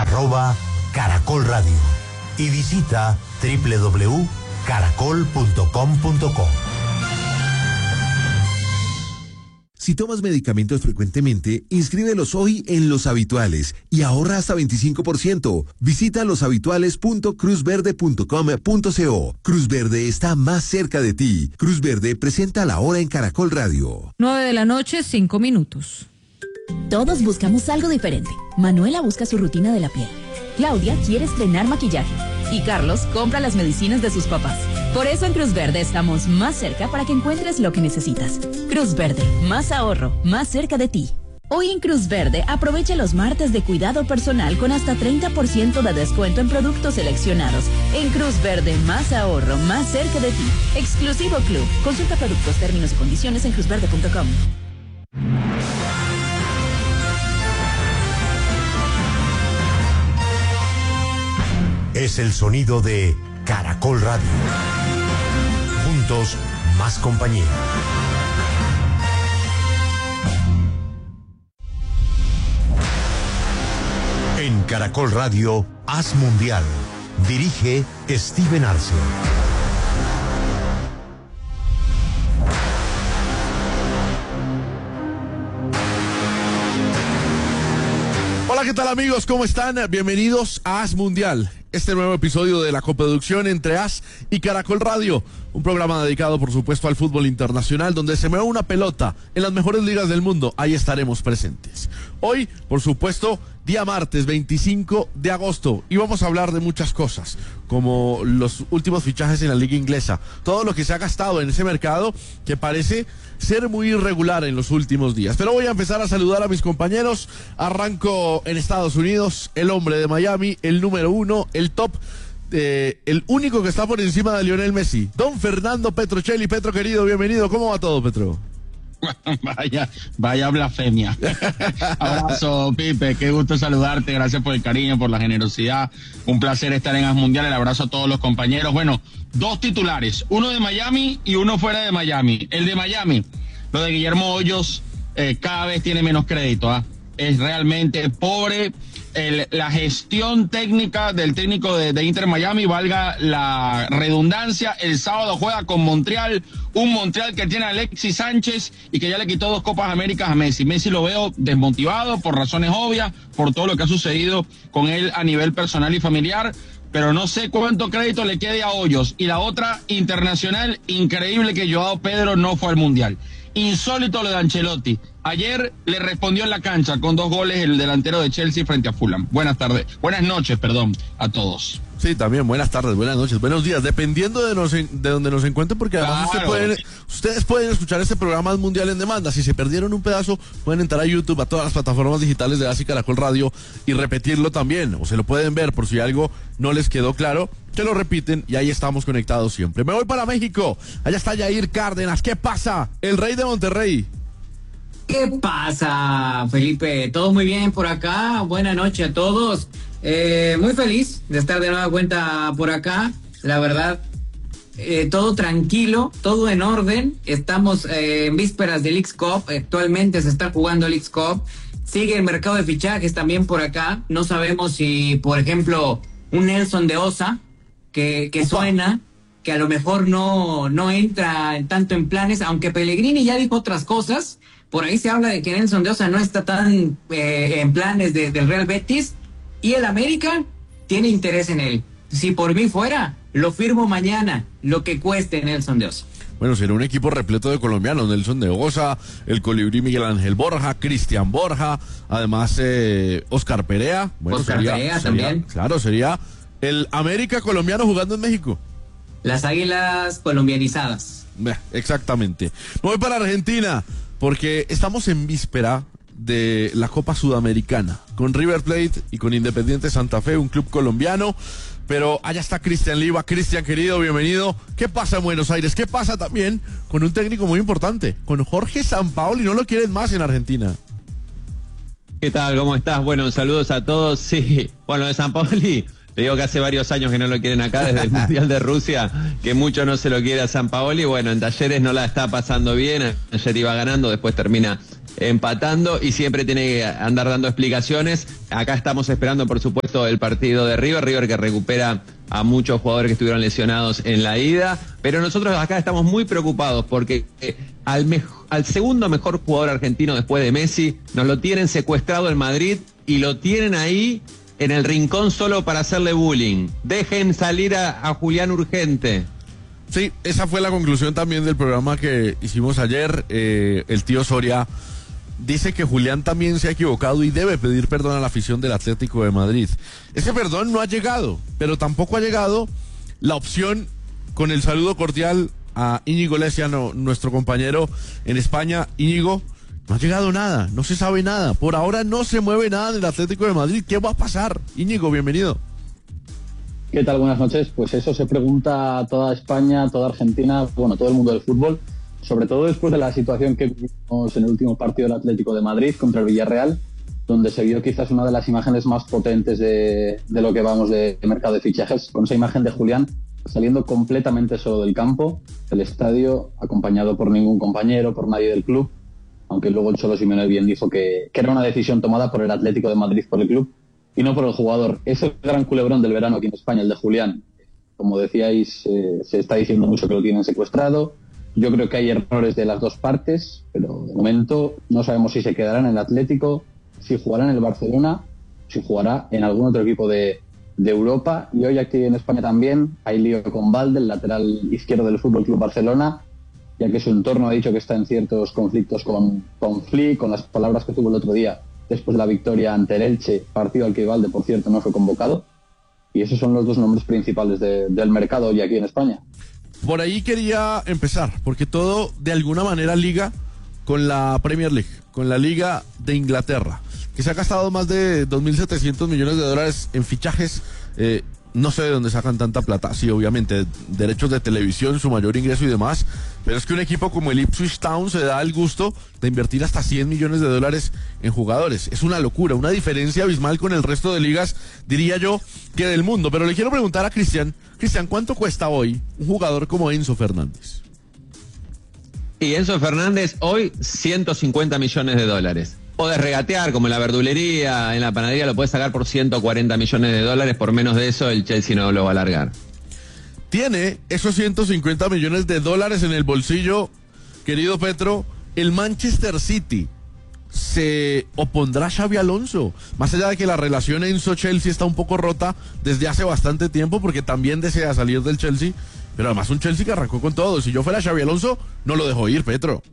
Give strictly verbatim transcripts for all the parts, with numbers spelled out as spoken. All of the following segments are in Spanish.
arroba Caracol Radio y visita doble u doble u doble u punto caracol punto com punto co. Si tomas medicamentos frecuentemente, inscríbelos hoy en Los Habituales y ahorra hasta veinticinco por ciento. Visita los habituales punto cruz verde punto com punto co. Cruz Verde está más cerca de ti. Cruz Verde presenta la hora en Caracol Radio. nueve de la noche, cinco minutos. Todos buscamos algo diferente. Manuela busca su rutina de la piel. Claudia quiere estrenar maquillaje. Y Carlos compra las medicinas de sus papás. Por eso en Cruz Verde estamos más cerca para que encuentres lo que necesitas. Cruz Verde, más ahorro, más cerca de ti. Hoy en Cruz Verde aprovecha los martes de cuidado personal con hasta treinta por ciento de descuento en productos seleccionados. En Cruz Verde, más ahorro, más cerca de ti. Exclusivo Club. Consulta productos, términos y condiciones en cruz verde punto com. Es el sonido de Caracol Radio. Juntos, más compañía. En Caracol Radio, Haz Mundial. Dirige Steven Arce. Hola, ¿qué tal amigos? ¿Cómo están? Bienvenidos a Haz Mundial, este nuevo episodio de la coproducción entre Haz y Caracol Radio, un programa dedicado por supuesto al fútbol internacional, donde se mueve una pelota en las mejores ligas del mundo. Ahí estaremos presentes. Hoy, por supuesto, día martes veinticinco de agosto, y vamos a hablar de muchas cosas, como los últimos fichajes en la liga inglesa, todo lo que se ha gastado en ese mercado que parece ser muy irregular en los últimos días. Pero voy a empezar a saludar a mis compañeros. Arranco en Estados Unidos, el hombre de Miami, el número uno, el top, eh, el único que está por encima de Lionel Messi, don Fernando Petrocelli. Petro querido, bienvenido. ¿Cómo va todo, Petro? Vaya, vaya blasfemia. Abrazo, Pipe, qué gusto saludarte, gracias por el cariño, por la generosidad, un placer estar en Haz Mundial, el abrazo a todos los compañeros. Bueno, dos titulares, uno de Miami y uno fuera de Miami. El de Miami, lo de Guillermo Hoyos, eh, cada vez tiene menos crédito, ¿eh? Es realmente pobre el, la gestión técnica del técnico de, de Inter Miami, valga la redundancia. El sábado juega con Montreal, un Montreal que tiene a Alexis Sánchez y que ya le quitó dos Copas Américas a Messi. Messi lo veo desmotivado por razones obvias, por todo lo que ha sucedido con él a nivel personal y familiar, pero no sé cuánto crédito le quede a Hoyos. Y la otra internacional, increíble que Joao Pedro no fue al Mundial. Insólito lo de Ancelotti. Ayer le respondió en la cancha con dos goles el delantero de Chelsea frente a Fulham. Buenas tardes, buenas noches, perdón, a todos. Sí, también buenas tardes, buenas noches, buenos días, dependiendo de, nos, de donde nos encuentren, porque además Claro. usted pueden, ustedes pueden escuchar este programa Mundial en demanda. Si se perdieron un pedazo, pueden entrar a YouTube, a todas las plataformas digitales de Haz y Caracol Radio y repetirlo también, o se lo pueden ver por si algo no les quedó claro, que lo repiten y ahí estamos conectados siempre. Me voy para México, allá está Yair Cárdenas. ¿Qué pasa? El rey de Monterrey. ¿Qué pasa, Felipe? Todo muy bien por acá. Buenas noches a todos. Eh, muy feliz de estar de nueva cuenta por acá. La verdad, eh, todo tranquilo, todo en orden. Estamos eh, en vísperas del Leagues Cup. Actualmente se está jugando el Leagues Cup. Sigue el mercado de fichajes también por acá. No sabemos si, por ejemplo, un Nelson de Osa, que, que suena, que a lo mejor no, no entra tanto en planes, aunque Pellegrini ya dijo otras cosas. Por ahí se habla de que Nelson de Osa no está tan eh, en planes de, del Real Betis, y el América tiene interés en él. Si por mí fuera, lo firmo mañana, lo que cueste Nelson de Osa. Bueno, será un equipo repleto de colombianos: Nelson de Osa, el colibrí Miguel Ángel Borja, Cristian Borja, además eh, Oscar Perea. Bueno, Oscar sería, Perea sería, también. Claro, sería el América colombiano jugando en México. Las águilas colombianizadas. Beh, exactamente. Me voy para Argentina, porque estamos en víspera de la Copa Sudamericana, con River Plate y con Independiente Santa Fe, un club colombiano. Pero allá está Cristian Liva. Cristian, querido, bienvenido. ¿Qué pasa en Buenos Aires? ¿Qué pasa también con un técnico muy importante, con Jorge Sampaoli? No lo quieren más en Argentina. ¿Qué tal? ¿Cómo estás? Bueno, saludos a todos. Sí, bueno, de Sampaoli, te digo que hace varios años que no lo quieren acá, desde el Mundial de Rusia, que mucho no se lo quiere a Sampaoli. Bueno, en Talleres no la está pasando bien, ayer iba ganando, después termina empatando y siempre tiene que andar dando explicaciones. Acá estamos esperando, por supuesto, el partido de River, River que recupera a muchos jugadores que estuvieron lesionados en la ida, pero nosotros acá estamos muy preocupados porque eh, al, mej- al segundo mejor jugador argentino después de Messi, nos lo tienen secuestrado en Madrid y lo tienen ahí en el rincón solo para hacerle bullying. Dejen salir a, a Julián urgente. Sí, esa fue la conclusión también del programa que hicimos ayer. Eh, el tío Soria dice que Julián también se ha equivocado y debe pedir perdón a la afición del Atlético de Madrid. Ese perdón no ha llegado, pero tampoco ha llegado la opción con el saludo cordial a Íñigo Lesiano, nuestro compañero en España. Íñigo, no ha llegado nada, no se sabe nada. Por ahora no se mueve nada del Atlético de Madrid. ¿Qué va a pasar? Íñigo, bienvenido. ¿Qué tal? Buenas noches. Pues eso se pregunta toda España, toda Argentina, bueno, todo el mundo del fútbol. Sobre todo después de la situación que vimos en el último partido del Atlético de Madrid contra el Villarreal, donde se vio quizás una de las imágenes más potentes de, de lo que vamos de mercado de fichajes, con esa imagen de Julián saliendo completamente solo del campo, del estadio, acompañado por ningún compañero, por nadie del club, aunque luego el Cholo Simeone bien dijo que, que era una decisión tomada por el Atlético de Madrid, por el club, y no por el jugador. Es el gran culebrón del verano aquí en España, el de Julián. Como decíais, eh, se está diciendo mucho que lo tienen secuestrado. Yo creo que hay errores de las dos partes, pero de momento no sabemos si se quedará en el Atlético, si jugará en el Barcelona, si jugará en algún otro equipo de, de Europa. Y hoy aquí en España también hay lío con Valde, el lateral izquierdo del Fútbol Club Barcelona, ya que su entorno ha dicho que está en ciertos conflictos con, con Flick, con las palabras que tuvo el otro día después de la victoria ante el Elche, partido al que Valde, por cierto, no fue convocado. Y esos son los dos nombres principales de, del mercado hoy aquí en España. Por ahí quería empezar, porque todo de alguna manera liga con la Premier League, con la Liga de Inglaterra, que se ha gastado más de dos mil setecientos millones de dólares en fichajes. Eh, no sé de dónde sacan tanta plata, sí, obviamente, derechos de televisión, su mayor ingreso y demás, pero es que un equipo como el Ipswich Town se da el gusto de invertir hasta cien millones de dólares en jugadores. Es una locura, una diferencia abismal con el resto de ligas, diría yo, que del mundo. Pero le quiero preguntar a Cristian, Cristian, ¿cuánto cuesta hoy un jugador como Enzo Fernández? Y Enzo Fernández hoy ciento cincuenta millones de dólares. Podés regatear, como en la verdulería, en la panadería lo podés sacar por ciento cuarenta millones de dólares, por menos de eso el Chelsea no lo va a largar. Tiene esos ciento cincuenta millones de dólares en el bolsillo, querido Petro, el Manchester City. ¿Se opondrá Xabi Alonso? Más allá de que la relación Enzo-Chelsea está un poco rota desde hace bastante tiempo, porque también desea salir del Chelsea, pero además un Chelsea que arrancó con todo. Si yo fuera Xabi Alonso, no lo dejo ir, Petro.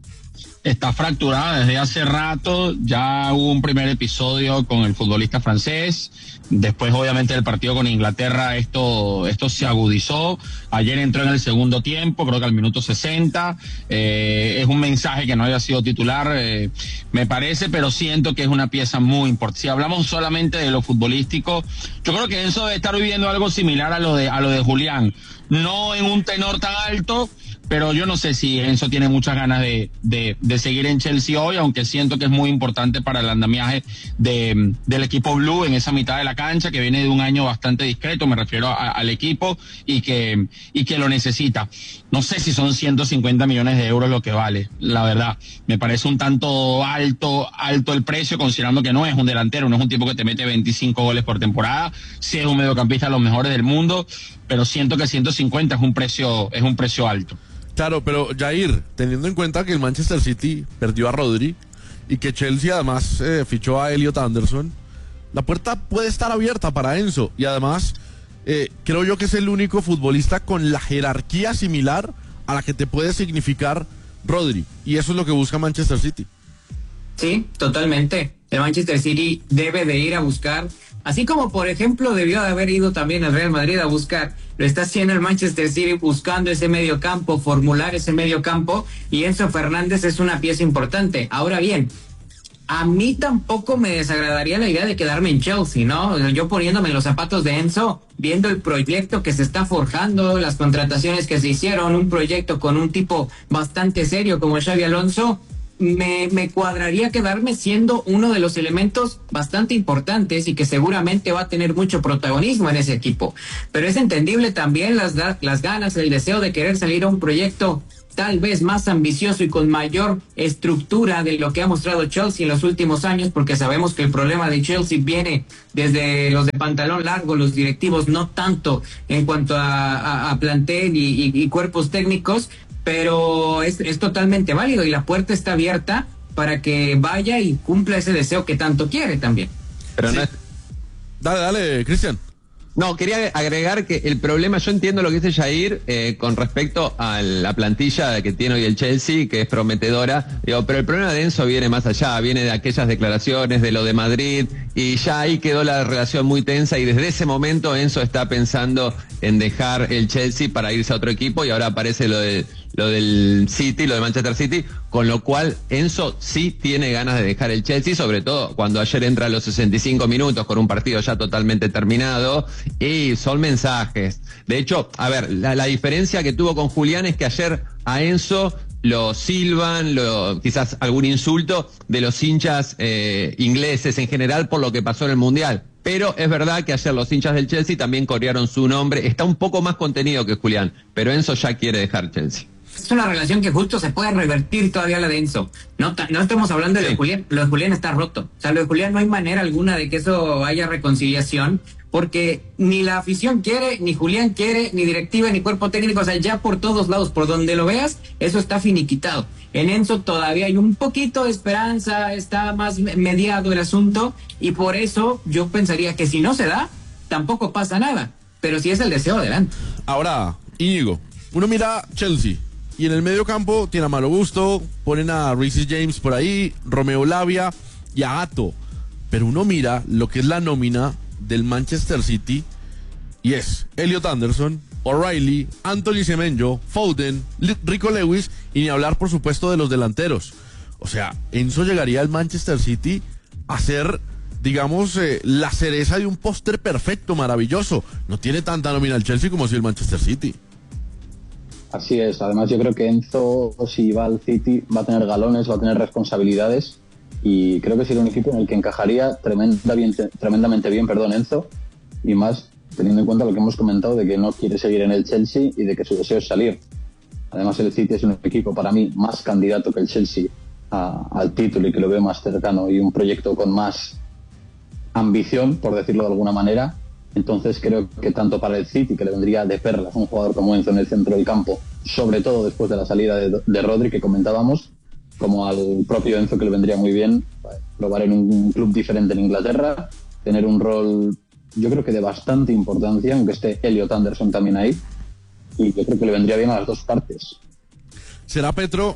Está fracturada desde hace rato. Ya hubo un primer episodio con el futbolista francés. Después, obviamente, del partido con Inglaterra, esto, esto se agudizó. Ayer entró en el segundo tiempo, creo que al minuto sesenta. Eh, es un mensaje que no había sido titular, eh, me parece, pero siento que es una pieza muy importante. Si hablamos solamente de lo futbolístico, yo creo que Enzo debe estar viviendo algo similar a lo de, a lo de Julián. No en un tenor tan alto, pero yo no sé si Enzo tiene muchas ganas de, de, de seguir en Chelsea hoy, aunque siento que es muy importante para el andamiaje de, del equipo blue en esa mitad de la cancha, que viene de un año bastante discreto, me refiero a, al equipo, y que, y que lo necesita. No sé si son ciento cincuenta millones de euros lo que vale, la verdad. Me parece un tanto alto, alto el precio, considerando que no es un delantero, no es un tipo que te mete veinticinco goles por temporada, sí es un mediocampista de los mejores del mundo, pero siento que ciento cincuenta es un precio, es un precio alto. Claro, pero Jair, teniendo en cuenta que el Manchester City perdió a Rodri y que Chelsea además eh, fichó a Elliot Anderson, la puerta puede estar abierta para Enzo. Y además, eh, creo yo que es el único futbolista con la jerarquía similar a la que te puede significar Rodri. Y eso es lo que busca Manchester City. Sí, totalmente. El Manchester City debe de ir a buscar, así como por ejemplo debió de haber ido también el Real Madrid a buscar, lo está haciendo el Manchester City buscando ese medio campo, formular ese medio campo, y Enzo Fernández es una pieza importante. Ahora bien, a mí tampoco me desagradaría la idea de quedarme en Chelsea, ¿no? Yo poniéndome en los zapatos de Enzo, viendo el proyecto que se está forjando, las contrataciones que se hicieron, un proyecto con un tipo bastante serio como Xabi Alonso, me, me cuadraría quedarme siendo uno de los elementos bastante importantes y que seguramente va a tener mucho protagonismo en ese equipo. Pero es entendible también las, las ganas, el deseo de querer salir a un proyecto tal vez más ambicioso y con mayor estructura de lo que ha mostrado Chelsea en los últimos años, porque sabemos que el problema de Chelsea viene desde los de pantalón largo, los directivos, no tanto en cuanto a, a, a plantel y, y, y cuerpos técnicos, pero es, es totalmente válido y la puerta está abierta para que vaya y cumpla ese deseo que tanto quiere también. Pero sí. no es... Dale, dale, Cristian. No, quería agregar que el problema, yo entiendo lo que dice Jair eh, con respecto a la plantilla que tiene hoy el Chelsea, que es prometedora, digo, pero el problema de Enzo viene más allá, viene de aquellas declaraciones, de lo de Madrid, y ya ahí quedó la relación muy tensa, y desde ese momento Enzo está pensando en dejar el Chelsea para irse a otro equipo, y ahora aparece lo de lo del City, lo de Manchester City, con lo cual Enzo sí tiene ganas de dejar el Chelsea, sobre todo cuando ayer entra a los sesenta y cinco minutos con un partido ya totalmente terminado, y son mensajes. De hecho, a ver, la, la diferencia que tuvo con Julián es que ayer a Enzo lo silban, lo, quizás algún insulto de los hinchas eh, ingleses en general por lo que pasó en el Mundial. Pero es verdad que ayer los hinchas del Chelsea también corearon su nombre. Está un poco más contenido que Julián, pero Enzo ya quiere dejar Chelsea. Es una relación que justo se puede revertir todavía la de Enzo. No, no estamos hablando de lo de Julián. Lo de Julián está roto. O sea, lo de Julián no hay manera alguna de que eso haya reconciliación, porque ni la afición quiere, ni Julián quiere, ni directiva, ni cuerpo técnico. O sea, ya por todos lados, por donde lo veas, eso está finiquitado. En Enzo todavía hay un poquito de esperanza, está más mediado el asunto, y por eso yo pensaría que si no se da, tampoco pasa nada. Pero si es el deseo, adelante. Ahora, Íñigo, uno mira Chelsea, y en el medio campo tiene a Malo Gusto, ponen a Reece James por ahí, Romeo Lavia y a Ato. Pero uno mira lo que es la nómina del Manchester City, y es Elliot Anderson, O'Reilly, Anthony Semenyo, Foden, Rico Lewis, y ni hablar por supuesto de los delanteros. O sea, Enzo llegaría al Manchester City a ser, digamos, eh, la cereza de un póster perfecto, maravilloso. No tiene tanta nómina el Chelsea como si el Manchester City. Así es, además yo creo que Enzo, si va al City, va a tener galones, va a tener responsabilidades, y creo que sería un equipo en el que encajaría tremenda bien, tremendamente bien, perdón, Enzo, y más teniendo en cuenta lo que hemos comentado de que no quiere seguir en el Chelsea y de que su deseo es salir. Además el City es un equipo para mí más candidato que el Chelsea a, al título, y que lo veo más cercano, y un proyecto con más ambición, por decirlo de alguna manera. Entonces creo que tanto para el City, que le vendría de perlas un jugador como Enzo en el centro del campo, sobre todo después de la salida de, de Rodri que comentábamos, como al propio Enzo, que le vendría muy bien probar en un club diferente en Inglaterra, tener un rol yo creo que de bastante importancia, aunque esté Elliot Anderson también ahí, y yo creo que le vendría bien a las dos partes. ¿Será, Petro,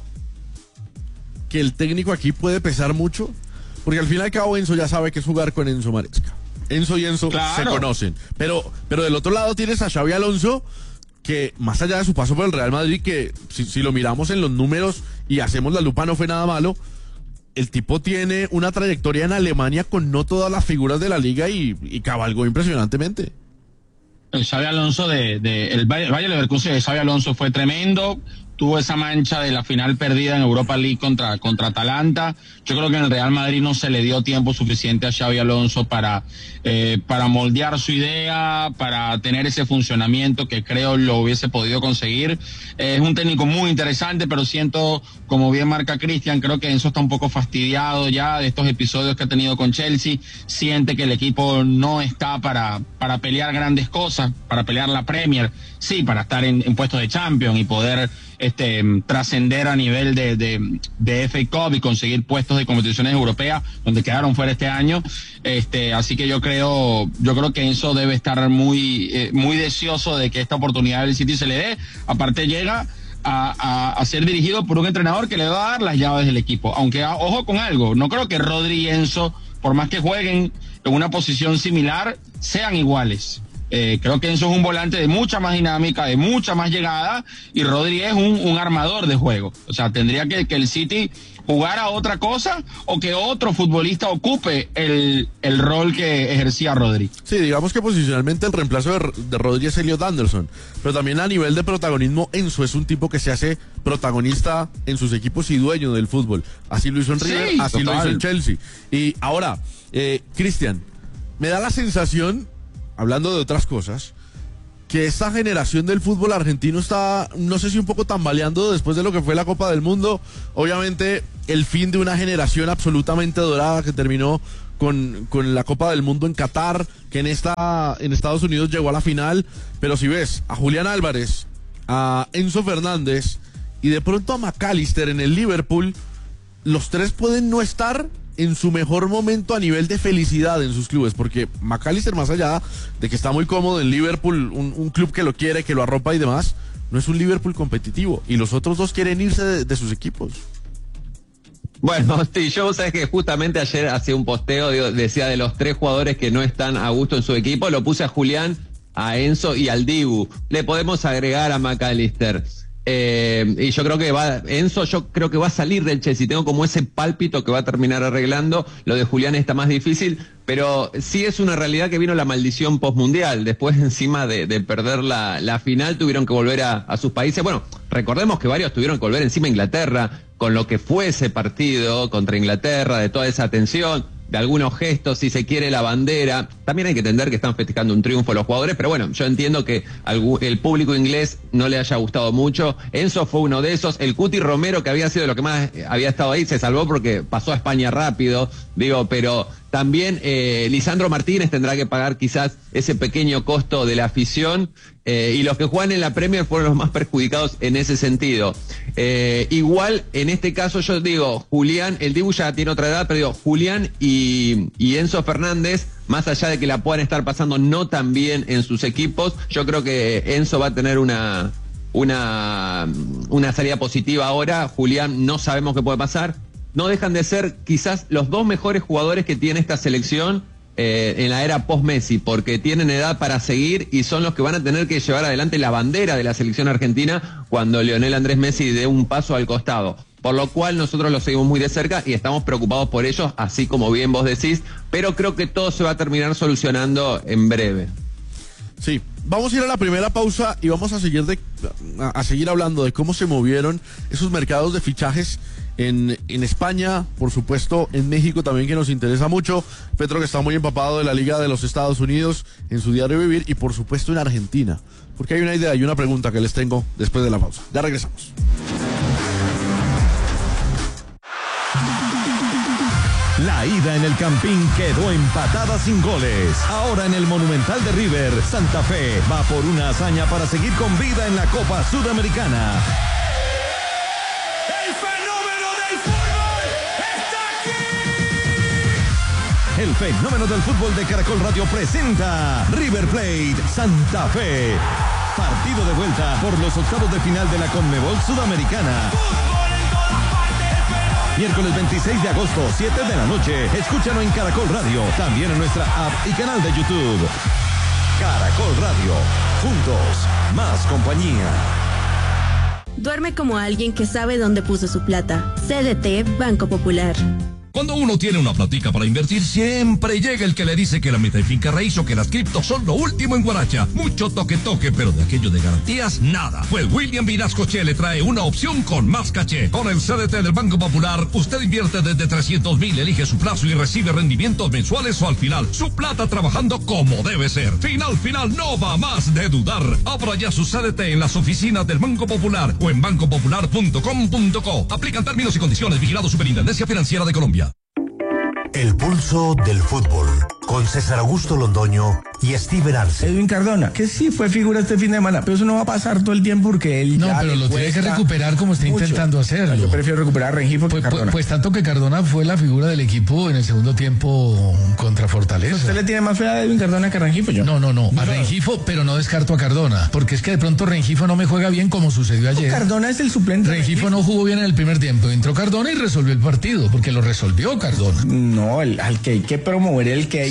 que el técnico aquí puede pesar mucho? Porque al fin y al cabo Enzo ya sabe que es jugar con Enzo Maresca. Enzo y Enzo claro. se conocen, pero, pero del otro lado tienes a Xabi Alonso, que más allá de su paso por el Real Madrid, que si, si lo miramos en los números y hacemos la lupa no fue nada malo, el tipo tiene una trayectoria en Alemania con no todas las figuras de la liga, y, y cabalgó impresionantemente. El Xabi Alonso de, de el Bayer Leverkusen de Xabi Alonso fue tremendo. Tuvo esa mancha de la final perdida en Europa League contra, contra Atalanta. Yo creo que en el Real Madrid no se le dio tiempo suficiente a Xabi Alonso para, eh, para moldear su idea, para tener ese funcionamiento que creo lo hubiese podido conseguir. Eh, es un técnico muy interesante, pero siento, como bien marca Cristian, creo que Enzo está un poco fastidiado ya de estos episodios que ha tenido con Chelsea. Siente que el equipo no está para, para pelear grandes cosas, para pelear la Premier, sí, para estar en, en puestos de Champions y poder este trascender a nivel de, de, de F A Cup y conseguir puestos de competiciones europeas, donde quedaron fuera este año. Este, así que yo creo, yo creo que Enzo debe estar muy, eh, muy deseoso de que esta oportunidad del City se le dé. Aparte llega a, a, a ser dirigido por un entrenador que le va a dar las llaves del equipo. Aunque, a, ojo con algo, no creo que Rodri y Enzo, por más que jueguen en una posición similar, sean iguales. Eh, creo que Enzo es un volante de mucha más dinámica, de mucha más llegada, y Rodri es un, un armador de juego. O sea, tendría que, que el City jugar a otra cosa o que otro futbolista ocupe el, el rol que ejercía Rodri. Sí, digamos que posicionalmente el reemplazo de, de Rodri es Elliot Anderson, pero también a nivel de protagonismo Enzo es un tipo que se hace protagonista en sus equipos y dueño del fútbol. Así lo hizo en River, sí, así total. Lo hizo en Chelsea. Y ahora, eh, Cristian, me da la sensación, hablando de otras cosas, que esta generación del fútbol argentino está, no sé si un poco tambaleando después de lo que fue la Copa del Mundo. Obviamente el fin de una generación absolutamente dorada que terminó con, con la Copa del Mundo en Qatar, que en esta en Estados Unidos llegó a la final. Pero si ves a Julián Álvarez, a Enzo Fernández y de pronto a McAllister en el Liverpool, los tres pueden no estar en su mejor momento a nivel de felicidad en sus clubes, porque McAllister, más allá de que está muy cómodo en Liverpool, un, un club que lo quiere, que lo arropa y demás, no es un Liverpool competitivo, y los otros dos quieren irse de, de sus equipos. Bueno, sí, yo sabes que justamente ayer hacía un posteo, digo, decía de los tres jugadores que no están a gusto en su equipo, lo puse a Julián, a Enzo y al Dibu. Le podemos agregar a McAllister. Eh, y yo creo que va, Enzo yo creo que va a salir del Chelsea, tengo como ese pálpito que va a terminar arreglando. Lo de Julián está más difícil, pero sí es una realidad que vino la maldición postmundial. Después, encima de, de perder la, la final, tuvieron que volver a, a sus países. Bueno, recordemos que varios tuvieron que volver encima a Inglaterra, con lo que fue ese partido contra Inglaterra, de toda esa tensión, de algunos gestos, si se quiere, la bandera. También hay que entender que están festejando un triunfo los jugadores, pero bueno, yo entiendo que al, el público inglés no le haya gustado mucho. Enzo fue uno de esos. El Cuti Romero, que había sido lo que más había estado ahí, se salvó porque pasó a España rápido, digo, pero también eh, Lisandro Martínez tendrá que pagar quizás ese pequeño costo de la afición, eh, y los que juegan en la Premier fueron los más perjudicados en ese sentido. Eh, igual, en este caso yo digo, Julián, el Dibu ya tiene otra edad, pero digo, Julián y, y Enzo Fernández, más allá de que la puedan estar pasando no tan bien en sus equipos, yo creo que Enzo va a tener una, una, una salida positiva ahora. Julián no sabemos qué puede pasar. No dejan de ser quizás los dos mejores jugadores que tiene esta selección eh, en la era post-Messi, porque tienen edad para seguir y son los que van a tener que llevar adelante la bandera de la selección argentina cuando Lionel Andrés Messi dé un paso al costado. Por lo cual nosotros los seguimos muy de cerca y estamos preocupados por ellos, así como bien vos decís, pero creo que todo se va a terminar solucionando en breve. Sí, vamos a ir a la primera pausa y vamos a seguir, de, a, a seguir hablando de cómo se movieron esos mercados de fichajes en, en España, por supuesto en México también, que nos interesa mucho. Petro, que está muy empapado de la Liga de los Estados Unidos en su diario vivir, y por supuesto en Argentina, porque hay una idea y una pregunta que les tengo después de la pausa. Ya regresamos. La ida en el Campín quedó empatada sin goles. Ahora en el Monumental de River, Santa Fe va por una hazaña para seguir con vida en la Copa Sudamericana. ¡El fenómeno del fútbol está aquí! El fenómeno del fútbol de Caracol Radio presenta River Plate Santa Fe. Partido de vuelta por los octavos de final de la Conmebol Sudamericana. Miércoles veintiséis de agosto, siete de la noche. Escúchalo en Caracol Radio, también en nuestra app y canal de YouTube. Caracol Radio, juntos, más compañía. Duerme como alguien que sabe dónde puso su plata. C D T Banco Popular. Cuando uno tiene una platica para invertir, siempre llega el que le dice que la meta y finca raíz o que las criptos son lo último en guaracha. Mucho toque toque, pero de aquello de garantías, nada. Pues William Vinascoche le trae una opción con más caché. Con el C D T del Banco Popular, usted invierte desde trescientos mil, elige su plazo y recibe rendimientos mensuales o al final. Su plata trabajando como debe ser. Final, final, no va más de dudar. Abra ya su C D T en las oficinas del Banco Popular o en banco popular punto com punto co. Aplican términos y condiciones. Vigilado Superintendencia Financiera de Colombia. El pulso del fútbol, con César Augusto Londoño y Steven Arce. Edwin Cardona, que sí fue figura este fin de semana, pero eso no va a pasar todo el tiempo porque él no, ya pero lo tiene que recuperar como está mucho. intentando hacerlo. Yo prefiero recuperar a Rengifo pues, que Cardona. Pues, pues tanto que Cardona fue la figura del equipo en el segundo tiempo contra Fortaleza. ¿Usted le tiene más fe a Edwin Cardona que a Rengifo? Yo. No, no, no, a Rengifo, pero no descarto a Cardona, porque es que de pronto Rengifo no me juega bien como sucedió ayer. No, Cardona es el suplente. Rengifo no jugó bien en el primer tiempo, entró Cardona y resolvió el partido, porque lo resolvió Cardona. No, el, al que hay que promover, el que hay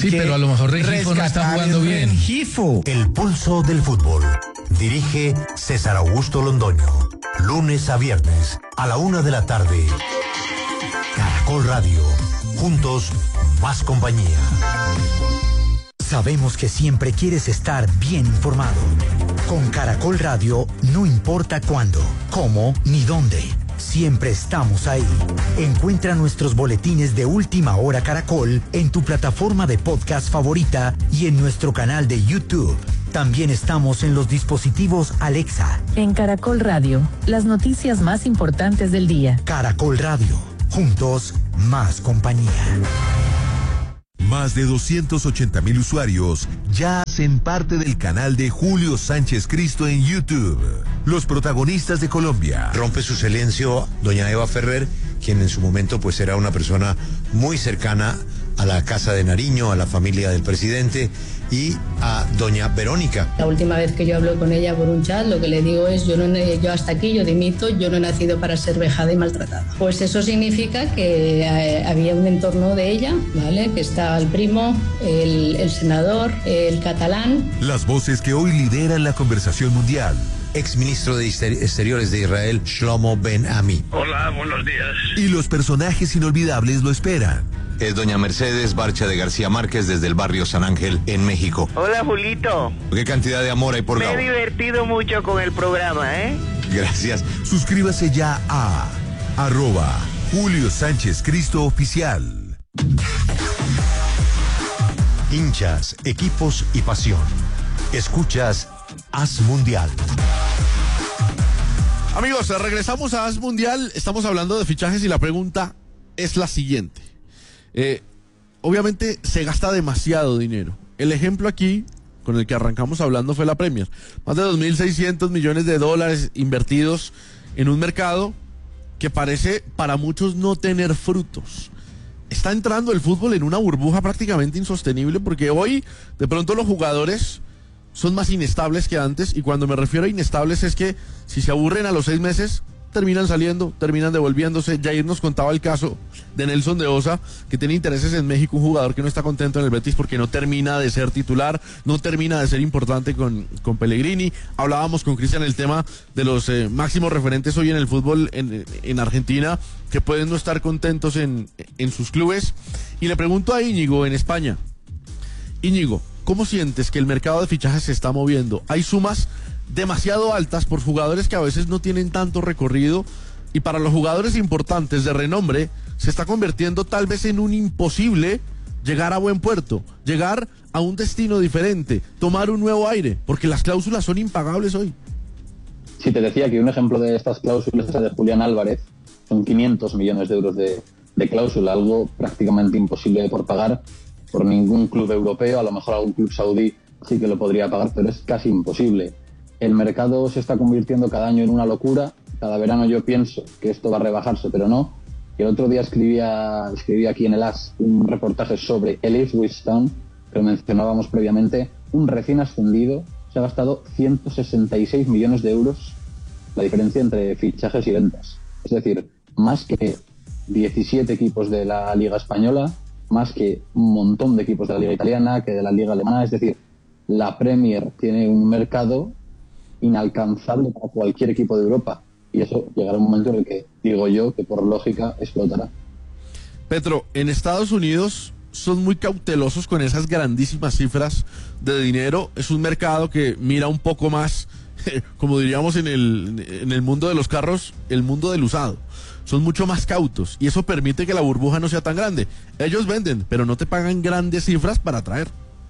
Sí, que pero a lo mejor Rengifo no está jugando bien. Rengifo. El pulso del fútbol. Dirige César Augusto Londoño. Lunes a viernes a la una de la tarde. Caracol Radio. Juntos, más compañía. Sabemos que siempre quieres estar bien informado. Con Caracol Radio, no importa cuándo, cómo ni dónde. Siempre estamos ahí. Encuentra nuestros boletines de Última Hora Caracol en tu plataforma de podcast favorita y en nuestro canal de YouTube. También estamos en los dispositivos Alexa. En Caracol Radio, las noticias más importantes del día. Caracol Radio. Juntos, más compañía. Más de doscientos ochenta mil usuarios ya hacen parte del canal de Julio Sánchez Cristo en YouTube. Los protagonistas de Colombia. Rompe su silencio doña Eva Ferrer, quien en su momento pues era una persona muy cercana a la Casa de Nariño, a la familia del presidente, y a doña Verónica. La última vez que yo hablo con ella por un chat, lo que le digo es, yo, no, yo hasta aquí, yo dimito, yo no he nacido para ser vejada y maltratada. Pues eso significa que eh, había un entorno de ella, ¿vale? Que estaba el primo, el, el senador, el catalán. Las voces que hoy lideran la conversación mundial. Exministro de Exteriores de Israel, Shlomo Ben Ami. Hola, buenos días. Y los personajes inolvidables lo esperan. Es doña Mercedes Barcha de García Márquez desde el barrio San Ángel en México. Hola, Julito. ¿Qué cantidad de amor hay por Me Gabo? he divertido mucho con el programa, ¿eh? Gracias. Suscríbase ya a arroba Julio Sánchez Cristo Oficial. Hinchas, equipos y pasión. Escuchas Haz Mundial. Amigos, regresamos a Haz Mundial. Estamos hablando de fichajes y la pregunta es la siguiente. Eh, obviamente se gasta demasiado dinero. El ejemplo aquí, con el que arrancamos hablando, fue la Premier. Más de dos mil seiscientos millones de dólares invertidos en un mercado que parece para muchos no tener frutos. Está entrando el fútbol en una burbuja prácticamente insostenible, porque hoy de pronto los jugadores son más inestables que antes, y cuando me refiero a inestables es que si se aburren a los seis meses terminan saliendo, terminan devolviéndose. Jair nos contaba el caso de Nelson de Osa, que tiene intereses en México, un jugador que no está contento en el Betis porque no termina de ser titular, no termina de ser importante con, con Pellegrini. Hablábamos con Cristian el tema de los eh, máximos referentes hoy en el fútbol en, en Argentina, que pueden no estar contentos en, en sus clubes. Y le pregunto a Íñigo en España. Íñigo, ¿cómo sientes que el mercado de fichajes se está moviendo? Hay sumas demasiado altas por jugadores que a veces no tienen tanto recorrido, y para los jugadores importantes de renombre se está convirtiendo tal vez en un imposible llegar a buen puerto, llegar a un destino diferente, tomar un nuevo aire, porque las cláusulas son impagables hoy. Sí, te decía que un ejemplo de estas cláusulas es la de Julián Álvarez. Son quinientos millones de euros de, de cláusula, algo prácticamente imposible por pagar por ningún club europeo. A lo mejor algún club saudí sí que lo podría pagar, pero es casi imposible. El mercado se está convirtiendo cada año en una locura. Cada verano yo pienso que esto va a rebajarse, pero no. Y el otro día escribía, escribía aquí en el As un reportaje sobre el Ipswich Town, que lo mencionábamos previamente. Un recién ascendido se ha gastado ciento sesenta y seis millones de euros, la diferencia entre fichajes y ventas. Es decir, más que diecisiete equipos de la Liga Española, más que un montón de equipos de la Liga Italiana, que de la Liga Alemana. Es decir, la Premier tiene un mercado inalcanzable para cualquier equipo de Europa, y eso llegará un momento en el que, digo yo, que por lógica explotará. Petro, en Estados Unidos son muy cautelosos con esas grandísimas cifras de dinero. Es un mercado que mira un poco más, como diríamos en el, en el mundo de los carros, el mundo del usado. Son mucho más cautos, y eso permite que la burbuja no sea tan grande. Ellos venden, pero no te pagan grandes cifras para traer.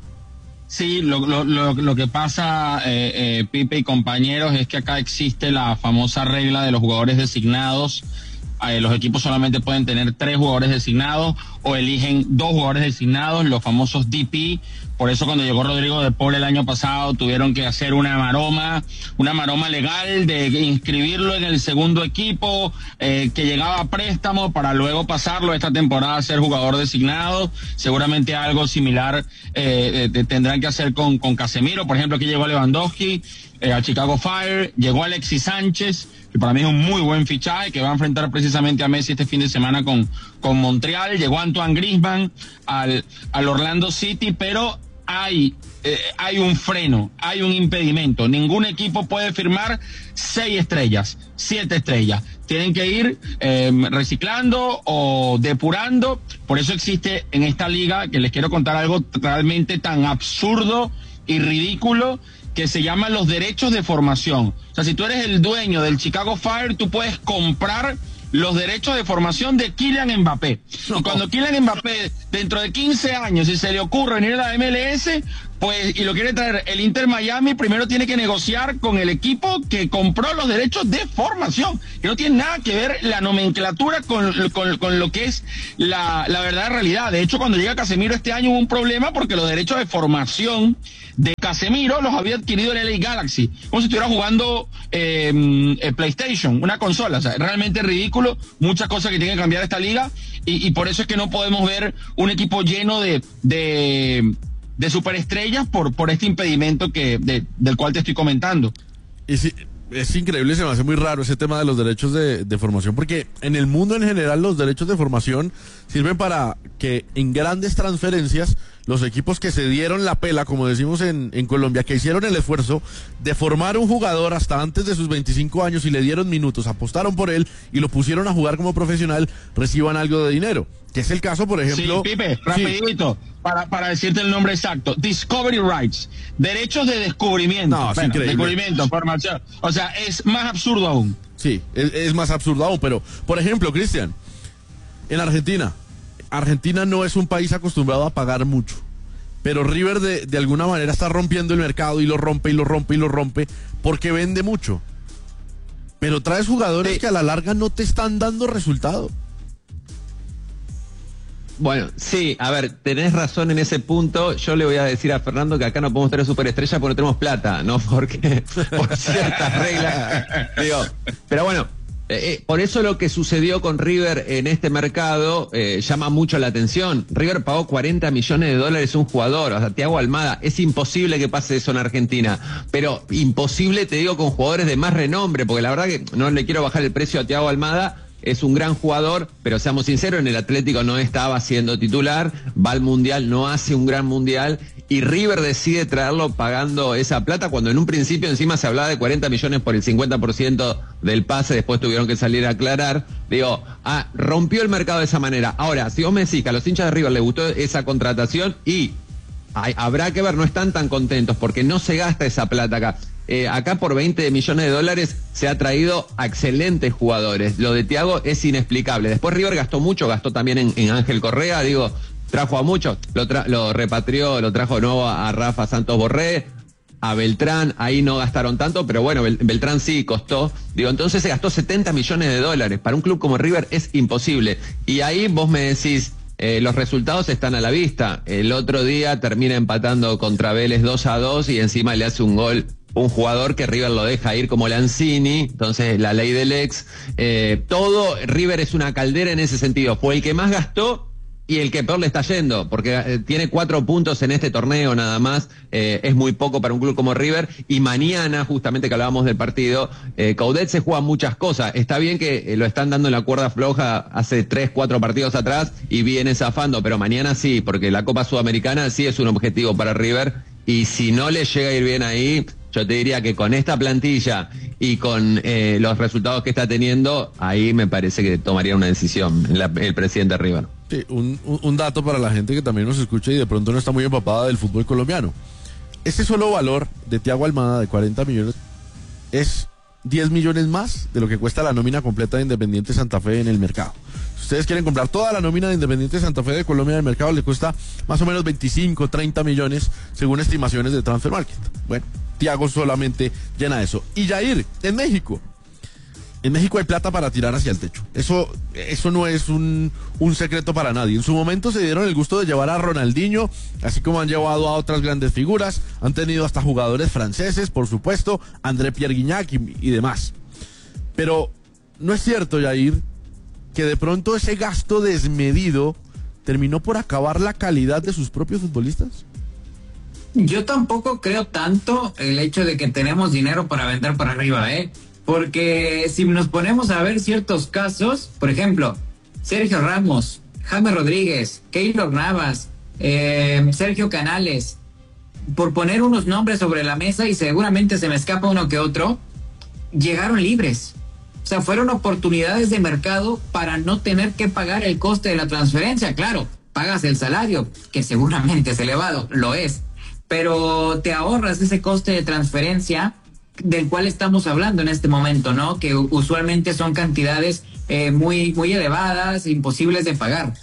Sí, lo, lo, lo, lo que pasa, eh, eh, Pipe y compañeros, es que acá existe la famosa regla de los jugadores designados. Eh, los equipos solamente pueden tener tres jugadores designados o eligen dos jugadores designados, los famosos D P, Por eso cuando llegó Rodrigo de Paul el año pasado tuvieron que hacer una maroma, una maroma legal de inscribirlo en el segundo equipo, eh, que llegaba a préstamo para luego pasarlo esta temporada a ser jugador designado. Seguramente algo similar eh, eh, tendrán que hacer con, con Casemiro. Por ejemplo, aquí llegó Lewandowski eh, al Chicago Fire, llegó Alexis Sánchez, que para mí es un muy buen fichaje, que va a enfrentar precisamente a Messi este fin de semana con, con Montreal. Llegó Antoine Griezmann al, al Orlando City, pero hay, eh, hay un freno, hay un impedimento. Ningún equipo puede firmar seis estrellas, siete estrellas. Tienen que ir eh, reciclando o depurando. Por eso existe en esta liga, que les quiero contar algo realmente tan absurdo y ridículo, que se llaman los derechos de formación. O sea, si tú eres el dueño del Chicago Fire, tú puedes comprar los derechos de formación de Kylian Mbappé. Y cuando Kylian Mbappé, dentro de quince años, si se le ocurre venir a la M L S, pues, y lo quiere traer el Inter Miami, primero tiene que negociar con el equipo que compró los derechos de formación, que no tiene nada que ver la nomenclatura con, con, con lo que es la, la verdadera realidad. De hecho, cuando llega Casemiro este año hubo un problema porque los derechos de formación de Casemiro los había adquirido el L A Galaxy, como si estuviera jugando eh, eh, PlayStation, una consola. O sea, realmente ridículo, muchas cosas que tiene que cambiar esta liga, y, y por eso es que no podemos ver un equipo lleno de, de, de superestrellas por, por este impedimento que, de, del cual te estoy comentando. Y sí, es increíble, se me hace muy raro ese tema de los derechos de, de formación, porque en el mundo en general los derechos de formación sirven para que en grandes transferencias los equipos que se dieron la pela, como decimos en, en Colombia, que hicieron el esfuerzo de formar un jugador hasta antes de sus veinticinco años y le dieron minutos, apostaron por él y lo pusieron a jugar como profesional, reciban algo de dinero. Que es el caso, por ejemplo... Sí, Pipe, rapidito, sí. para, para decirte el nombre exacto. Discovery Rights, derechos de descubrimiento. No, es bueno, increíble. Descubrimiento, formación. O sea, es más absurdo aún. Sí, es, es más absurdo aún, pero, por ejemplo, Cristian, en Argentina, Argentina no es un país acostumbrado a pagar mucho, pero River de, de alguna manera está rompiendo el mercado y lo rompe y lo rompe y lo rompe porque vende mucho. Pero traes jugadores sí. que a la larga no te están dando resultado. Bueno, sí, a ver, tenés razón en ese punto. Yo le voy a decir a Fernando que acá no podemos tener superestrella porque no tenemos plata, no porque por ciertas reglas. Digo, pero bueno, eh, por eso lo que sucedió con River en este mercado eh, llama mucho la atención. River pagó cuarenta millones de dólares a un jugador, o sea, Thiago Almada. Es imposible que pase eso en Argentina, pero imposible, te digo, con jugadores de más renombre, porque la verdad que no le quiero bajar el precio a Thiago Almada. Es un gran jugador, pero seamos sinceros, en el Atlético no estaba siendo titular, va al Mundial, no hace un gran Mundial, y River decide traerlo pagando esa plata, cuando en un principio encima se hablaba de cuarenta millones por el cincuenta por ciento del pase, después tuvieron que salir a aclarar. Digo, ah, rompió el mercado de esa manera. Ahora, si vos me decís que a los hinchas de River les gustó esa contratación, y hay, habrá que ver, no están tan contentos, porque no se gasta esa plata acá. Eh, acá por veinte millones de dólares se ha traído a excelentes jugadores. Lo de Thiago es inexplicable. Después River gastó mucho, gastó también en, en Ángel Correa, digo, trajo a muchos, lo, tra lo repatrió, lo trajo de nuevo a, a Rafa Santos Borré, a Beltrán, ahí no gastaron tanto, pero bueno, Bel Beltrán sí costó. Digo, entonces se gastó setenta millones de dólares. Para un club como River es imposible. Y ahí vos me decís, Eh, los resultados están a la vista. El otro día termina empatando contra Vélez dos a dos y encima le hace un gol un jugador que River lo deja ir como Lanzini. Entonces la ley del ex, eh, todo, River es una caldera en ese sentido. Fue el que más gastó y el que peor le está yendo, porque eh, tiene cuatro puntos en este torneo nada más, eh, es muy poco para un club como River. Y mañana, justamente que hablábamos del partido, eh, Coudet se juega muchas cosas. Está bien que eh, lo están dando en la cuerda floja hace tres, cuatro partidos atrás y viene zafando, pero mañana sí, porque la Copa Sudamericana sí es un objetivo para River, y si no le llega a ir bien ahí, yo te diría que con esta plantilla y con eh, los resultados que está teniendo, ahí me parece que tomaría una decisión la, el presidente River. Sí, un, un dato para la gente que también nos escucha y de pronto no está muy empapada del fútbol colombiano. Este solo valor de Thiago Almada de cuarenta millones es diez millones más de lo que cuesta la nómina completa de Independiente Santa Fe en el mercado. Si ustedes quieren comprar toda la nómina de Independiente Santa Fe de Colombia en el mercado, le cuesta más o menos veinticinco, treinta millones según estimaciones de Transfer Market. Bueno, Thiago solamente llena eso. Y Jair, en México, En México hay plata para tirar hacia el techo. Eso, eso no es un, un secreto para nadie. En su momento se dieron el gusto de llevar a Ronaldinho, así como han llevado a otras grandes figuras. Han tenido hasta jugadores franceses, por supuesto, André Pierre Gignac y, y demás. Pero ¿no es cierto, Yair, que de pronto ese gasto desmedido terminó por acabar la calidad de sus propios futbolistas? Yo tampoco creo tanto el hecho de que tenemos dinero para vender para arriba, ¿eh? Porque si nos ponemos a ver ciertos casos, por ejemplo, Sergio Ramos, James Rodríguez, Keylor Navas, eh, Sergio Canales, por poner unos nombres sobre la mesa, y seguramente se me escapa uno que otro, llegaron libres. O sea, fueron oportunidades de mercado para no tener que pagar el coste de la transferencia. Claro, pagas el salario, que seguramente es elevado, lo es, pero te ahorras ese coste de transferencia del cual estamos hablando en este momento, ¿no? Que usualmente son cantidades eh, muy, muy elevadas, imposibles de pagar.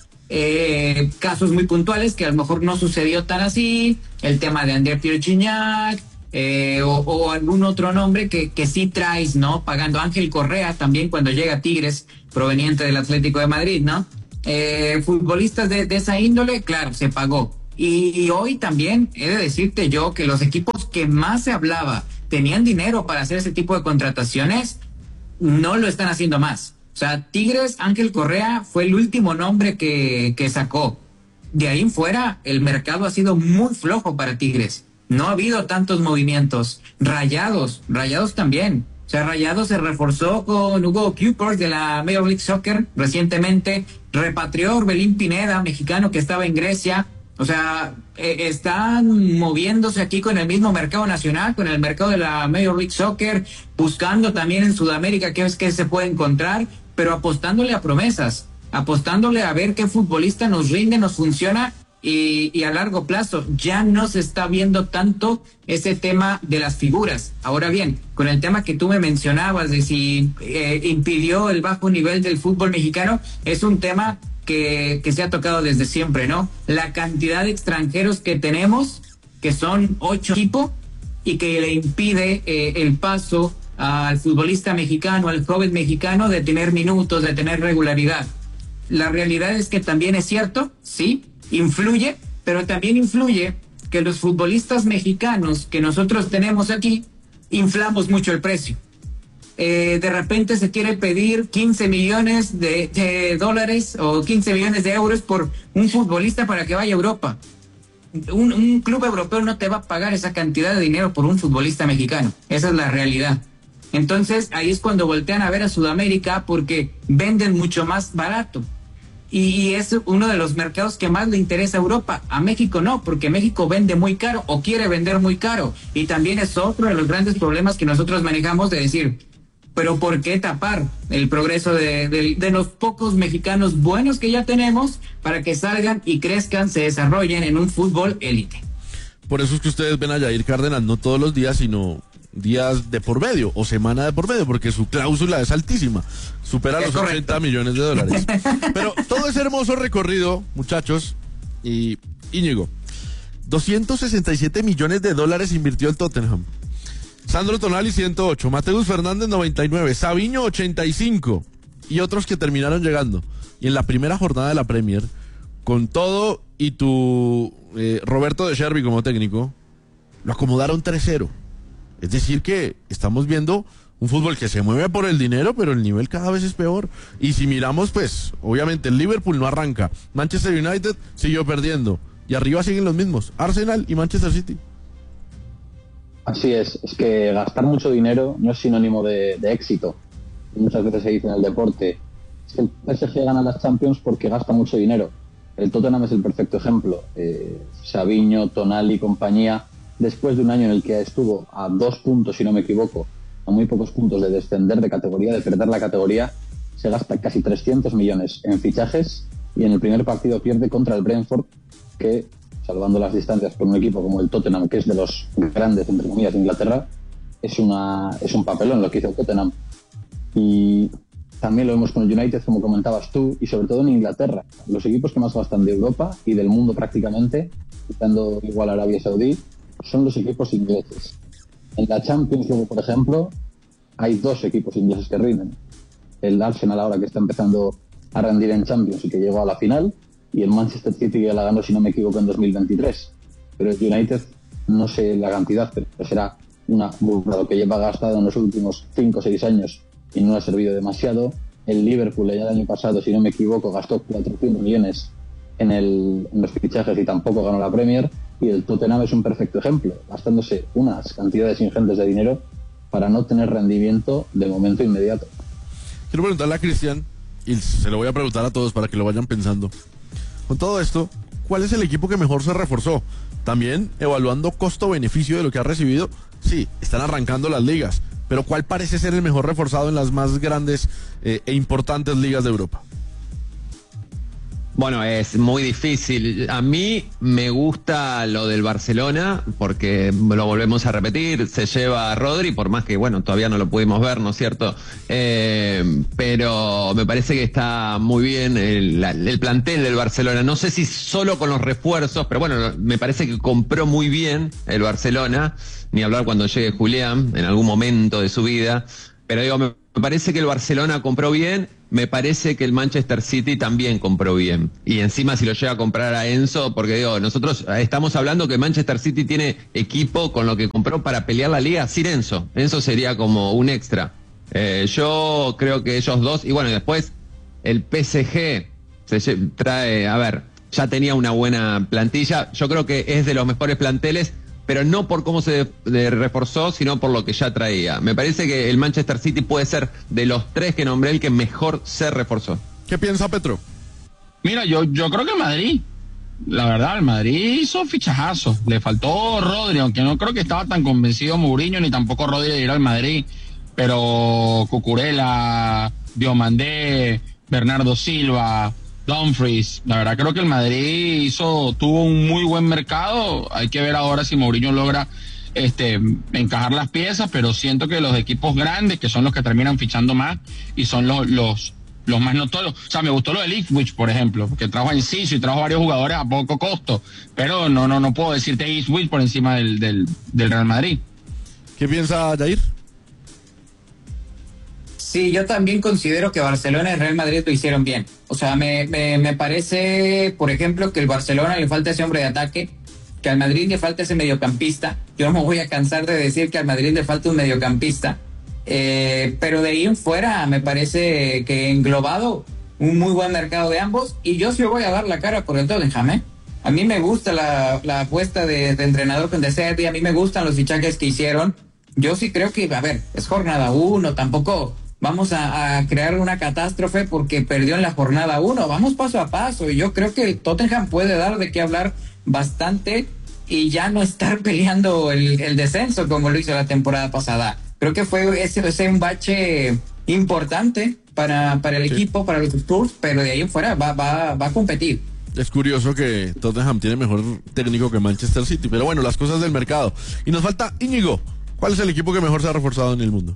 Eh, casos muy puntuales que a lo mejor no sucedió tan así, el tema de André Pierre Gignac, eh, o, o algún otro nombre que, que sí traes, ¿no? Pagando. Ángel Correa también cuando llega a Tigres, proveniente del Atlético de Madrid, ¿no? Eh, futbolistas de, de esa índole, claro, se pagó. Y, y hoy también he de decirte yo que los equipos que más se hablaba tenían dinero para hacer ese tipo de contrataciones, no lo están haciendo más. O sea, Tigres, Ángel Correa fue el último nombre que, que sacó. De ahí en fuera, el mercado ha sido muy flojo para Tigres. No ha habido tantos movimientos. Rayados, Rayados también. O sea, Rayados se reforzó con Hugo Cupor de la Major League Soccer recientemente. Repatrió Orbelín Pineda, mexicano que estaba en Grecia. O sea, eh, están moviéndose aquí con el mismo mercado nacional, con el mercado de la Major League Soccer, buscando también en Sudamérica qué es que se puede encontrar, pero apostándole a promesas, apostándole a ver qué futbolista nos rinde, nos funciona y, y a largo plazo. Ya no se está viendo tanto ese tema de las figuras. Ahora bien, con el tema que tú me mencionabas de si eh, impidió el bajo nivel del fútbol mexicano, es un tema Que, que se ha tocado desde siempre, ¿no? La cantidad de extranjeros que tenemos, que son ocho equipos, y que le impide eh, el paso al futbolista mexicano, al joven mexicano, de tener minutos, de tener regularidad. La realidad es que también es cierto, sí, influye, pero también influye que los futbolistas mexicanos que nosotros tenemos aquí, inflamos mucho el precio. Eh, de repente se quiere pedir quince millones de, de dólares o quince millones de euros por un futbolista para que vaya a Europa. Un, un club europeo no te va a pagar esa cantidad de dinero por un futbolista mexicano. Esa es la realidad. Entonces ahí es cuando voltean a ver a Sudamérica, porque venden mucho más barato. Y, y es uno de los mercados que más le interesa a Europa. A México no, porque México vende muy caro o quiere vender muy caro. Y también es otro de los grandes problemas que nosotros manejamos, de decir, pero ¿por qué tapar el progreso de, de, de los pocos mexicanos buenos que ya tenemos para que salgan y crezcan, se desarrollen en un fútbol élite? Por eso es que ustedes ven a Yair Cárdenas no todos los días, sino días de por medio o semana de por medio, porque su cláusula es altísima, supera es los correcto. ochenta millones de dólares. Pero todo ese hermoso recorrido, muchachos, y Íñigo, doscientos sesenta y siete millones de dólares invirtió el Tottenham. Sandro Tonali ciento ocho, Mateus Fernández noventa y nueve, Savinho ochenta y cinco y otros que terminaron llegando. Y en la primera jornada de la Premier, con todo y tu eh, Roberto de Chervi como técnico, lo acomodaron tres cero. Es decir que estamos viendo un fútbol que se mueve por el dinero, pero el nivel cada vez es peor. Y si miramos, pues, obviamente el Liverpool no arranca, Manchester United siguió perdiendo, y arriba siguen los mismos, Arsenal y Manchester City. Así es, es que gastar mucho dinero no es sinónimo de, de éxito. Muchas veces se dice en el deporte, es que el P S G gana las Champions porque gasta mucho dinero. El Tottenham es el perfecto ejemplo. Eh, Savinho, Tonali y compañía, después de un año en el que estuvo a dos puntos, si no me equivoco, a muy pocos puntos de descender de categoría, de perder la categoría, se gasta casi trescientos millones en fichajes y en el primer partido pierde contra el Brentford, que, salvando las distancias por un equipo como el Tottenham, que es de los grandes, entre comillas, de Inglaterra, es una es un papelón lo que hizo el Tottenham. Y también lo vemos con el United, como comentabas tú, y sobre todo en Inglaterra. Los equipos que más gastan de Europa y del mundo prácticamente, quitando igual a Arabia Saudí, son los equipos ingleses. En la Champions, luego, por ejemplo, hay dos equipos ingleses que rinden. El Arsenal ahora que está empezando a rendir en Champions y que llegó a la final, y el Manchester City que la ganó, si no me equivoco, en dos mil veintitrés. Pero el United, no sé la cantidad, pero será una burrada que lleva gastado en los últimos cinco o seis años y no ha servido demasiado. El Liverpool ya el año pasado, si no me equivoco, gastó cuatrocientos millones en, el, en los fichajes y tampoco ganó la Premier. Y el Tottenham es un perfecto ejemplo, gastándose unas cantidades ingentes de dinero para no tener rendimiento de momento inmediato. Quiero preguntarle a Cristian, y se lo voy a preguntar a todos para que lo vayan pensando. Con todo esto, ¿cuál es el equipo que mejor se reforzó? También evaluando costo-beneficio de lo que ha recibido. Sí, están arrancando las ligas, pero ¿cuál parece ser el mejor reforzado en las más grandes eh, e importantes ligas de Europa? Bueno, es muy difícil. A mí me gusta lo del Barcelona, porque lo volvemos a repetir, se lleva a Rodri, por más que, bueno, todavía no lo pudimos ver, ¿no es cierto? Eh, pero me parece que está muy bien el, el plantel del Barcelona. No sé si solo con los refuerzos, pero bueno, me parece que compró muy bien el Barcelona, ni hablar cuando llegue Julián, en algún momento de su vida. Pero digo, me parece que el Barcelona compró bien, me parece que el Manchester City también compró bien. Y encima si lo llega a comprar a Enzo, porque digo, nosotros estamos hablando que Manchester City tiene equipo con lo que compró para pelear la liga sin Enzo. Enzo sería como un extra. Eh, yo creo que ellos dos, y bueno, y después el P S G se trae, a ver, ya tenía una buena plantilla. Yo creo que es de los mejores planteles, pero no por cómo se de, reforzó, sino por lo que ya traía. Me parece que el Manchester City puede ser de los tres que nombré el que mejor se reforzó. ¿Qué piensa Petro? Mira, yo, yo creo que Madrid, la verdad, el Madrid hizo fichajazo. Le faltó Rodri, aunque no creo que estaba tan convencido Mourinho, ni tampoco Rodri de ir al Madrid. Pero Cucurella, Diomandé, Bernardo Silva, Dumfries, la verdad creo que el Madrid hizo, tuvo un muy buen mercado. Hay que ver ahora si Mourinho logra este, encajar las piezas, pero siento que los equipos grandes, que son los que terminan fichando más y son los los, los más notorios. O sea, me gustó lo del Ipswich, por ejemplo, porque trajo a Enciso y trajo varios jugadores a poco costo, pero no no no puedo decirte Ipswich por encima del, del, del Real Madrid. ¿Qué piensa Jair? Sí, yo también considero que Barcelona y Real Madrid lo hicieron bien. O sea, me, me, me parece, por ejemplo, que el Barcelona le falta ese hombre de ataque, que al Madrid le falta ese mediocampista. Yo no me voy a cansar de decir que al Madrid le falta un mediocampista. Eh, pero de ahí en fuera me parece que englobado un muy buen mercado de ambos. Y yo sí voy a dar la cara por el Tottenham, ¿eh? A mí me gusta la, la apuesta de, de entrenador con De Zerbi, a mí me gustan los fichajes que hicieron. Yo sí creo que, a ver, es jornada uno, tampoco vamos a, a crear una catástrofe porque perdió en la jornada uno. Vamos paso a paso y yo creo que el Tottenham puede dar de qué hablar bastante y ya no estar peleando el, el descenso como lo hizo la temporada pasada. Creo que fue ese, ese un bache importante para, para el sí. equipo, para los Spurs, pero de ahí en fuera va, va, va a competir. Es curioso que Tottenham tiene mejor técnico que Manchester City, pero bueno, las cosas del mercado. Y nos falta Íñigo. ¿Cuál es el equipo que mejor se ha reforzado en el mundo?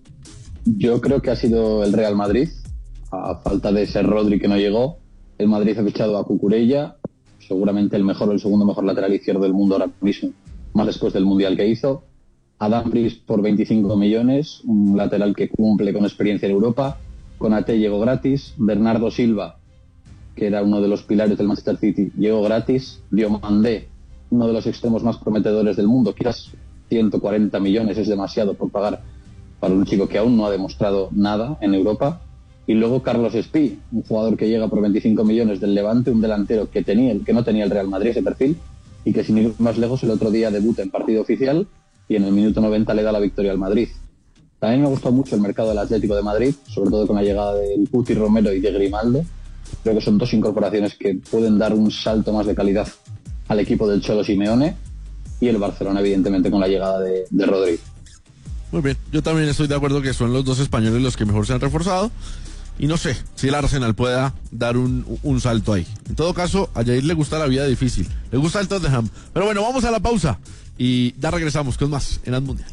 Yo creo que ha sido el Real Madrid, a falta de ese Rodri que no llegó. El Madrid ha fichado a Cucurella, seguramente el mejor o el segundo mejor lateral izquierdo del mundo ahora mismo, más después del Mundial que hizo. A Dumfries por veinticinco millones, un lateral que cumple con experiencia en Europa. Konaté llegó gratis. Bernardo Silva, que era uno de los pilares del Manchester City, llegó gratis. Diomandé, uno de los extremos más prometedores del mundo, quizás ciento cuarenta millones es demasiado por pagar para un chico que aún no ha demostrado nada en Europa. Y luego Carlos Espí, un jugador que llega por veinticinco millones del Levante, un delantero que tenía que no tenía el Real Madrid ese perfil, y que sin ir más lejos el otro día debuta en partido oficial y en el minuto noventa le da la victoria al Madrid. También me gustó mucho el mercado del Atlético de Madrid, sobre todo con la llegada del Puti Romero y de Grimaldo. Creo que son dos incorporaciones que pueden dar un salto más de calidad al equipo del Cholo Simeone, y el Barcelona evidentemente con la llegada de, de Rodri. Muy bien, yo también estoy de acuerdo que son los dos españoles los que mejor se han reforzado. Y no sé si el Arsenal pueda dar un, un salto ahí. En todo caso, a Jair le gusta la vida difícil. Le gusta el Tottenham. Pero bueno, vamos a la pausa. Y ya regresamos con más en Ad Mundial.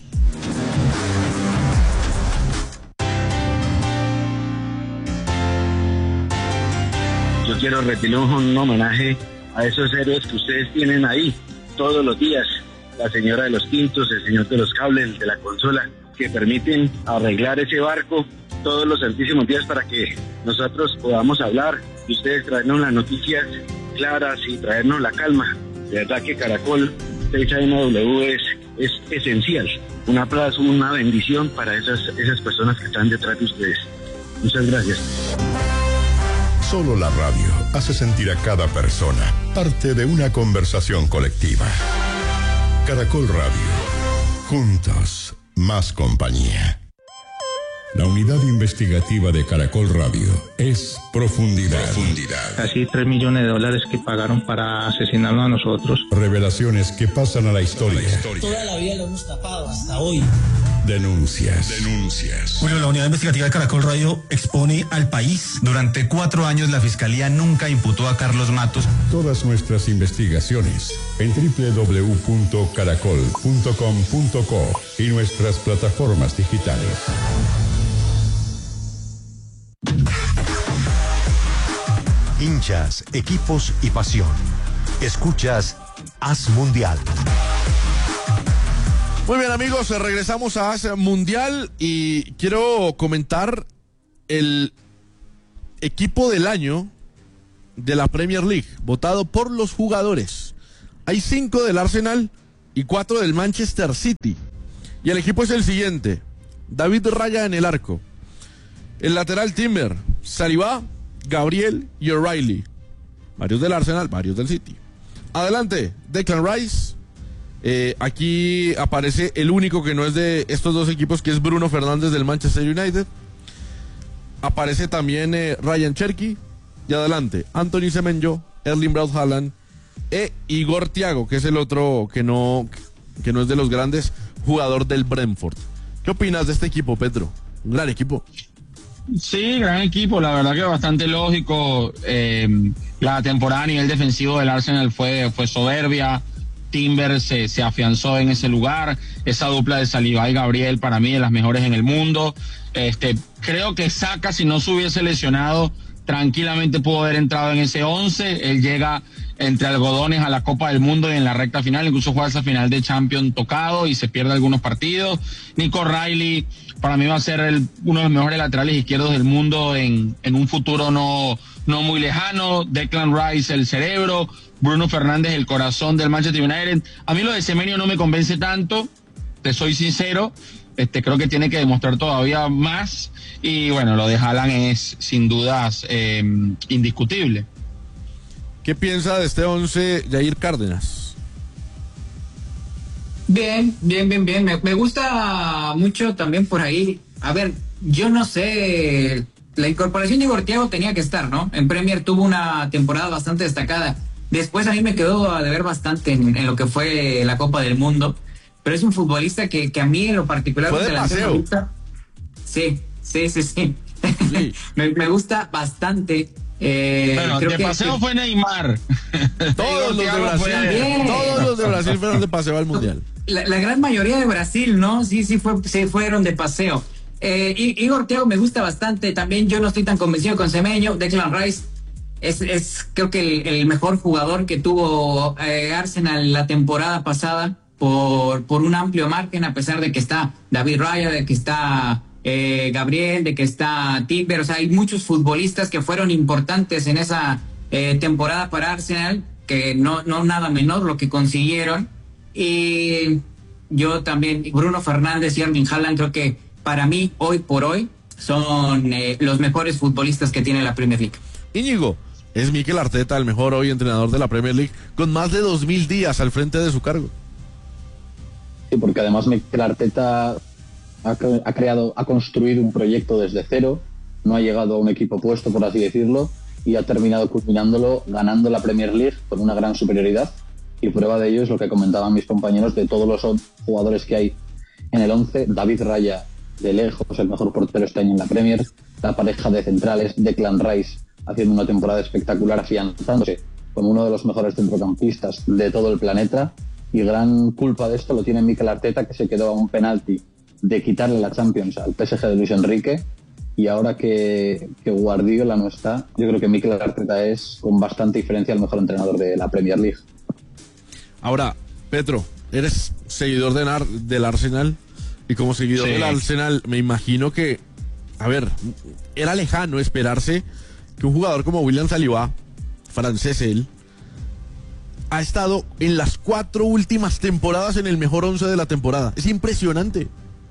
Yo quiero rendirle un homenaje a esos héroes que ustedes tienen ahí todos los días. La señora de los tintos, el señor de los cables, el de la consola. que permiten arreglar ese barco todos los santísimos días para que nosotros podamos hablar y ustedes traernos las noticias claras y traernos la calma. De verdad que Caracol seis A M W es, es esencial. Un aplauso, una bendición para esas, esas personas que están detrás de ustedes. Muchas gracias. Solo la radio hace sentir a cada persona parte de una conversación colectiva. Caracol Radio. Juntos, más compañía. La unidad investigativa de Caracol Radio es Profundidad. Profundidad. Casi tres millones de dólares que pagaron para asesinarnos a nosotros. Revelaciones que pasan a la historia. La historia. Toda la vida lo hemos tapado hasta hoy. Denuncias. Denuncias. Bueno, la unidad investigativa de Caracol Radio expone al país. Durante cuatro años la Fiscalía nunca imputó a Carlos Matos. Todas nuestras investigaciones en doble u doble u doble u punto caracol punto com punto co y nuestras plataformas digitales. Hinchas, equipos y pasión. Escuchas Haz Mundial. Muy bien, amigos, regresamos a Haz Mundial y quiero comentar el equipo del año de la Premier League, votado por los jugadores. Hay cinco del Arsenal y cuatro del Manchester City. Y el equipo es el siguiente: David Raya en el arco, el lateral Timber, Saliba, Gabriel y O'Reilly. Varios del Arsenal, varios del City. Adelante, Declan Rice. Eh, aquí aparece el único que no es de estos dos equipos, que es Bruno Fernández del Manchester United. Aparece también eh, Ryan Cherky. Y adelante, Anthony Semenyo, Erling Braut Haaland e Igor Thiago, que es el otro que no, que no es de los grandes, jugador del Brentford. ¿Qué opinas de este equipo, Pedro? Un gran equipo. Sí, gran equipo, la verdad que bastante lógico. Eh, la temporada a nivel defensivo del Arsenal fue, fue soberbia. Timber se, se afianzó en ese lugar. Esa dupla de Saliba y Gabriel, para mí, de las mejores en el mundo. Este, creo que Saka, si no se hubiese lesionado, tranquilamente pudo haber entrado en ese once. Él llega entre algodones a la Copa del Mundo y en la recta final, incluso juega esa final de Champions tocado y se pierde algunos partidos. Nico O'Reilly, para mí va a ser el, uno de los mejores laterales izquierdos del mundo en, en un futuro no, no muy lejano. Declan Rice, el cerebro. Bruno Fernández, el corazón del Manchester United. A mí lo de Semenyo no me convence tanto, te soy sincero. Este, creo que tiene que demostrar todavía más. Y bueno, lo de Haaland es sin dudas eh, indiscutible. ¿Qué piensa de este once Jair Cárdenas? Bien, bien, bien, bien. Me, me gusta mucho también por ahí. A ver, yo no sé, la incorporación de Igor Thiago tenía que estar, ¿no? En Premier tuvo una temporada bastante destacada. Después a mí me quedó a deber bastante en, en lo que fue la Copa del Mundo. Pero es un futbolista que, que a mí en lo particular... Fue de paseo. Me gusta. Sí, sí, sí, sí. sí. me, me gusta bastante. Eh, bueno, creo de que, paseo que... fue Neymar. Todos los de Brasil, Bien. todos los de Brasil fueron de paseo al Mundial. La, la gran mayoría de Brasil, ¿no? Sí, sí, fue, sí fueron de paseo. Eh, Igor Thiago me gusta bastante. También yo no estoy tan convencido con Semenyo. Declan Rice es, es creo que el, el mejor jugador que tuvo eh, Arsenal la temporada pasada por, por un amplio margen, a pesar de que está David Raya, de que está eh, Gabriel, de que está Timber. O sea, hay muchos futbolistas que fueron importantes en esa eh, temporada para Arsenal, que no, no nada menor lo que consiguieron. Y yo también, Bruno Fernández y Erling Haaland, creo que para mí, hoy por hoy, son eh, los mejores futbolistas que tiene la Premier League. Íñigo, es Mikel Arteta el mejor hoy entrenador de la Premier League, con más de dos mil días al frente de su cargo. Sí, porque además Mikel Arteta ha, ha creado, ha construido un proyecto desde cero, no ha llegado a un equipo puesto, por así decirlo, y ha terminado culminándolo ganando la Premier League con una gran superioridad. Y prueba de ello es lo que comentaban mis compañeros de todos los jugadores que hay en el once. David Raya, de lejos, el mejor portero este año en la Premier. La pareja de centrales, Declan Rice, haciendo una temporada espectacular, afianzándose como uno de los mejores centrocampistas de todo el planeta. Y gran culpa de esto lo tiene Mikel Arteta, que se quedó a un penalti de quitarle la Champions al P S G de Luis Enrique. Y ahora que, que Guardiola no está, yo creo que Mikel Arteta es con bastante diferencia el mejor entrenador de la Premier League. Ahora, Petro, eres seguidor de Nar- del Arsenal. Y como seguidor Sí. del Arsenal, me imagino que, a ver, era lejano esperarse que un jugador como William Saliba, francés él, ha estado en las cuatro últimas temporadas en el mejor once de la temporada. Es impresionante.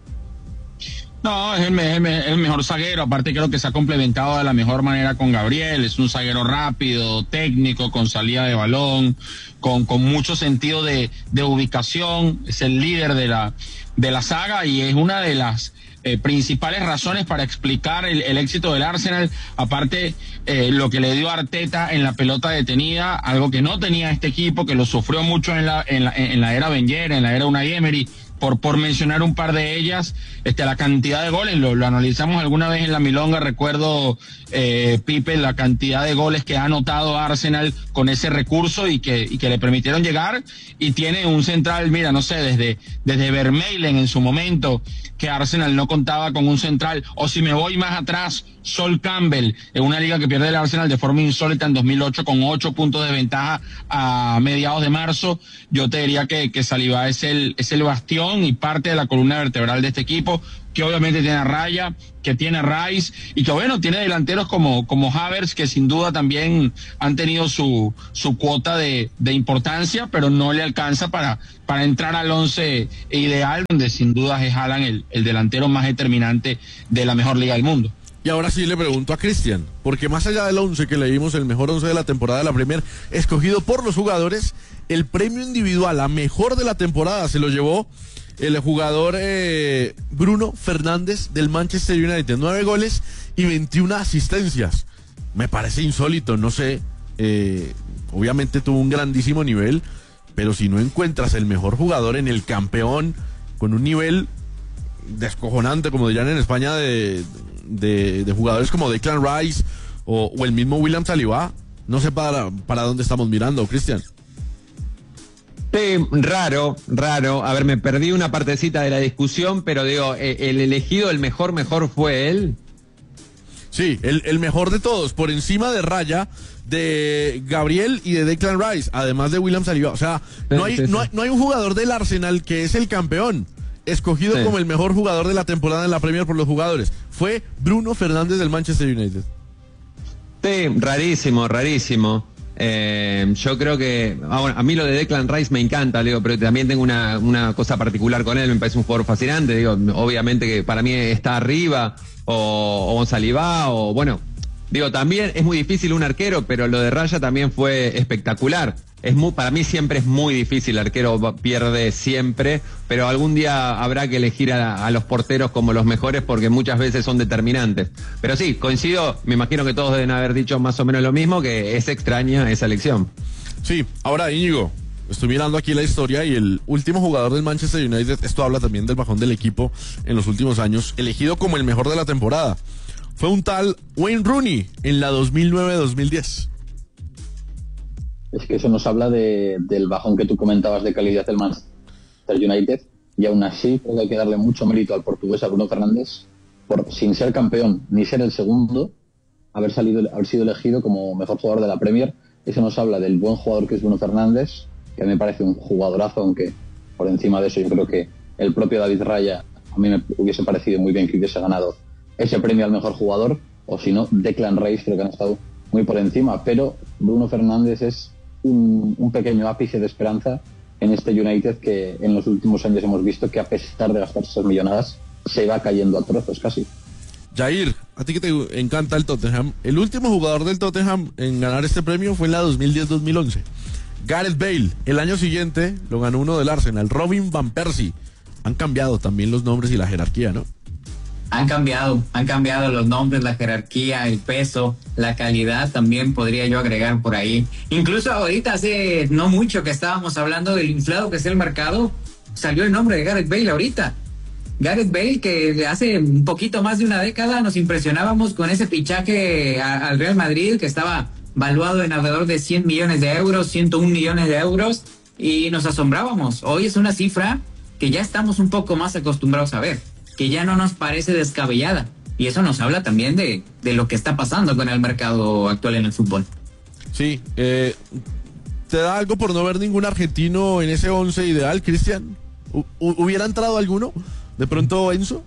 No, es el, me- el me- el mejor zaguero, aparte creo que se ha complementado de la mejor manera con Gabriel, es un zaguero rápido, técnico, con salida de balón, con, con mucho sentido de, de ubicación, es el líder de la, de la saga y es una de las eh, principales razones para explicar el, el éxito del Arsenal, aparte eh, lo que le dio a Arteta en la pelota detenida, algo que no tenía este equipo, que lo sufrió mucho en la, en la, en la era Wenger, en la era Unai Emery. Por, por mencionar un par de ellas, este, la cantidad de goles, lo, lo analizamos alguna vez en la Milonga, recuerdo, eh, Pipe, la cantidad de goles que ha anotado Arsenal con ese recurso y que, y que le permitieron llegar, y tiene un central, mira, no sé, desde, desde Vermeulen en su momento, que Arsenal no contaba con un central, o si me voy más atrás, Sol Campbell, en una liga que pierde el Arsenal de forma insólita en dos mil ocho con ocho puntos de ventaja a mediados de marzo, yo te diría que, que Saliba es el, es el bastión y parte de la columna vertebral de este equipo, que obviamente tiene a Raya, que tiene a Rice y que bueno, tiene delanteros como, como Havertz, que sin duda también han tenido su, su cuota de, de importancia, pero no le alcanza para, para entrar al once ideal, donde sin duda es Haaland el, el delantero más determinante de la mejor liga del mundo. Y ahora sí le pregunto a Cristian, porque más allá del once que leímos, el mejor once de la temporada de la Premier, escogido por los jugadores, el premio individual a mejor de la temporada se lo llevó el jugador eh, Bruno Fernández del Manchester United, nueve goles y veintiuna asistencias. Me parece insólito, no sé, eh, obviamente tuvo un grandísimo nivel, pero si no encuentras el mejor jugador en el campeón con un nivel descojonante, como dirían en España, de, de, de jugadores como Declan Rice o, o el mismo William Saliba, no sé para, para dónde estamos mirando, Cristian. Sí, raro, raro. A ver, me perdí una partecita de la discusión, pero digo, el elegido, el mejor, mejor fue él. Sí, el, el mejor de todos, por encima de Raya, de Gabriel y de Declan Rice, además de William Saliba. O sea, no hay, Sí, sí, no sí. hay, no hay un jugador del Arsenal que es el campeón, escogido Sí. como el mejor jugador de la temporada en la Premier por los jugadores. Fue Bruno Fernández del Manchester United. Sí, rarísimo, rarísimo. Eh, yo creo que, ah, bueno, a mí lo de Declan Rice me encanta, digo, pero también tengo una, una cosa particular con él, me parece un jugador fascinante, digo, obviamente que para mí está arriba, o, o Saliba, o bueno, digo, también es muy difícil un arquero, pero lo de Raya también fue espectacular. Es muy, para mí siempre es muy difícil, el arquero va- pierde siempre, pero algún día habrá que elegir a, a los porteros como los mejores porque muchas veces son determinantes. Pero sí, coincido, me imagino que todos deben haber dicho más o menos lo mismo, que es extraña esa elección. Sí, ahora Íñigo, estoy mirando aquí la historia y el último jugador del Manchester United, esto habla también del bajón del equipo en los últimos años, elegido como el mejor de la temporada, fue un tal Wayne Rooney en la dos mil nueve dos mil diez. Es que eso nos habla de, del bajón que tú comentabas de calidad del Manchester United, y aún así creo que hay que darle mucho mérito al portugués, a Bruno Fernández, por sin ser campeón ni ser el segundo, haber salido, haber sido elegido como mejor jugador de la Premier. Eso nos habla del buen jugador que es Bruno Fernández, que me parece un jugadorazo, aunque por encima de eso yo creo que el propio David Raya a mí me hubiese parecido muy bien que hubiese ganado ese premio al mejor jugador, o si no, Declan Rice creo que han estado muy por encima, pero Bruno Fernández es un, un pequeño ápice de esperanza en este United que en los últimos años hemos visto que a pesar de gastar esas millonadas se va cayendo a trozos casi. Jair, a ti que te encanta el Tottenham, el último jugador del Tottenham en ganar este premio fue en la dos mil diez dos mil once. Gareth Bale. El año siguiente lo ganó uno del Arsenal, Robin Van Persie. Han cambiado también los nombres y la jerarquía, ¿no? Han cambiado, han cambiado los nombres, la jerarquía, el peso, la calidad también podría yo agregar por ahí. Incluso ahorita hace no mucho que estábamos hablando del inflado que es el mercado, salió el nombre de Gareth Bale ahorita. Gareth Bale, que hace un poquito más de una década nos impresionábamos con ese fichaje a, al Real Madrid, que estaba valuado en alrededor de cien millones de euros, ciento un millones de euros, y nos asombrábamos. Hoy es una cifra que ya estamos un poco más acostumbrados a ver, que ya no nos parece descabellada, y eso nos habla también de, de lo que está pasando con el mercado actual en el fútbol. Sí, eh, ¿te da algo por no ver ningún argentino en ese once ideal, Cristian? ¿Hubiera entrado alguno? ¿De pronto, Enzo?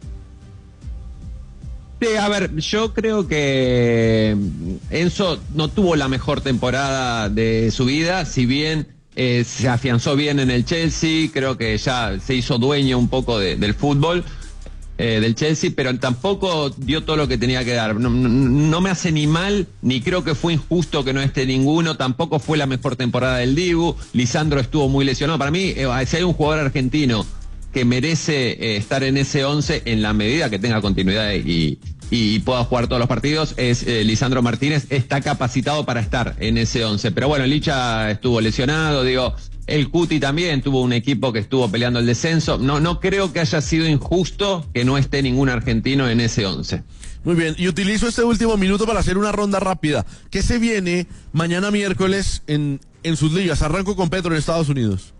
Sí, a ver, yo creo que Enzo no tuvo la mejor temporada de su vida, si bien eh, se afianzó bien en el Chelsea, creo que ya se hizo dueño un poco de, del fútbol eh, del Chelsea, pero tampoco dio todo lo que tenía que dar. No, no, no me hace ni mal, ni creo que fue injusto que no esté ninguno, tampoco fue la mejor temporada del Dibu, Lisandro estuvo muy lesionado. Para mí, eh, si hay un jugador argentino que merece eh, estar en ese once en la medida que tenga continuidad y, y pueda jugar todos los partidos, es eh, Lisandro Martínez, está capacitado para estar en ese once. Pero bueno, Licha estuvo lesionado, digo, el Cuti también tuvo un equipo que estuvo peleando el descenso. No, no creo que haya sido injusto que no esté ningún argentino en ese once. Muy bien, y utilizo este último minuto para hacer una ronda rápida. ¿Qué se viene mañana miércoles en, en sus ligas? Arranco con Petro en Estados Unidos.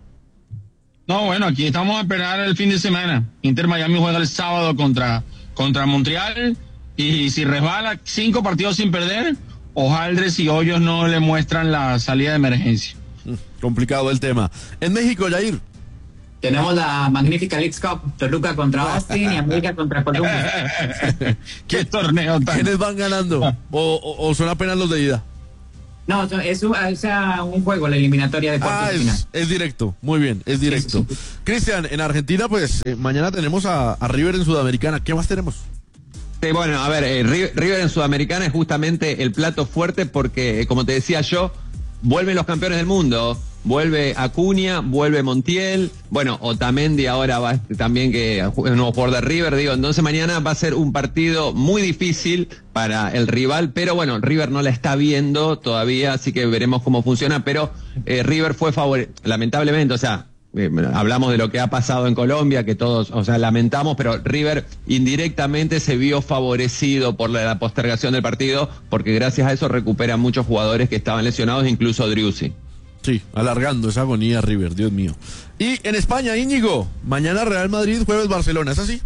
No, bueno, aquí estamos a esperar el fin de semana. Inter Miami juega el sábado contra, contra Montreal y si resbala cinco partidos sin perder, Hojaldres y Hoyos no le muestran la salida de emergencia. Mm, complicado el tema. En México, Yair. Tenemos la magnífica Leagues Cup, Toluca contra Austin y América contra Columbus. ¿Qué torneo tan... ¿Quiénes van ganando? ¿O, o, o son apenas los de ida? No, es un, o sea, un juego, la eliminatoria de cuartos ah, de final. Es, es directo, muy bien, es directo. Sí, sí, sí. Cristian, en Argentina, pues eh, mañana tenemos a, a River en Sudamericana. ¿Qué más tenemos? Sí, bueno, a ver, eh, River en Sudamericana es justamente el plato fuerte porque, como te decía yo, vuelven los campeones del mundo. Vuelve Acuña, vuelve Montiel, bueno, Otamendi ahora va también, que es un nuevo jugador de River, digo, entonces mañana va a ser un partido muy difícil para el rival, pero bueno, River no la está viendo todavía, así que veremos cómo funciona, pero eh, River fue favorecido, lamentablemente, o sea, eh, hablamos de lo que ha pasado en Colombia, que todos, o sea, lamentamos, pero River indirectamente se vio favorecido por la, la postergación del partido, porque gracias a eso recuperan muchos jugadores que estaban lesionados, incluso Driussi. Sí, alargando esa agonía River, Dios mío. Y en España, Íñigo, mañana Real Madrid, jueves Barcelona, ¿es así?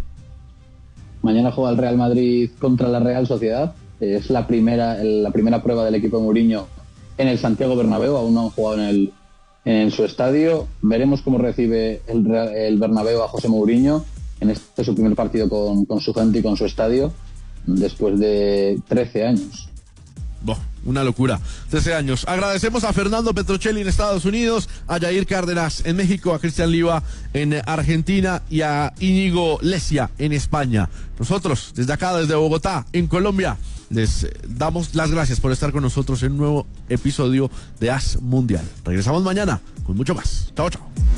Mañana juega el Real Madrid contra la Real Sociedad. Es la primera, la primera prueba del equipo de Mourinho en el Santiago Bernabéu, aún no han jugado en, el, en su estadio. Veremos cómo recibe el, el Bernabéu a José Mourinho en este su primer partido con, con su gente y con su estadio, después de trece años. Boh, una locura. trece años. Agradecemos a Fernando Petrocelli en Estados Unidos, a Yair Cárdenas en México, a Cristian Liva en Argentina y a Íñigo Lesia en España. Nosotros, desde acá, desde Bogotá, en Colombia, les damos las gracias por estar con nosotros en un nuevo episodio de As Mundial. Regresamos mañana con mucho más. Chao, chao.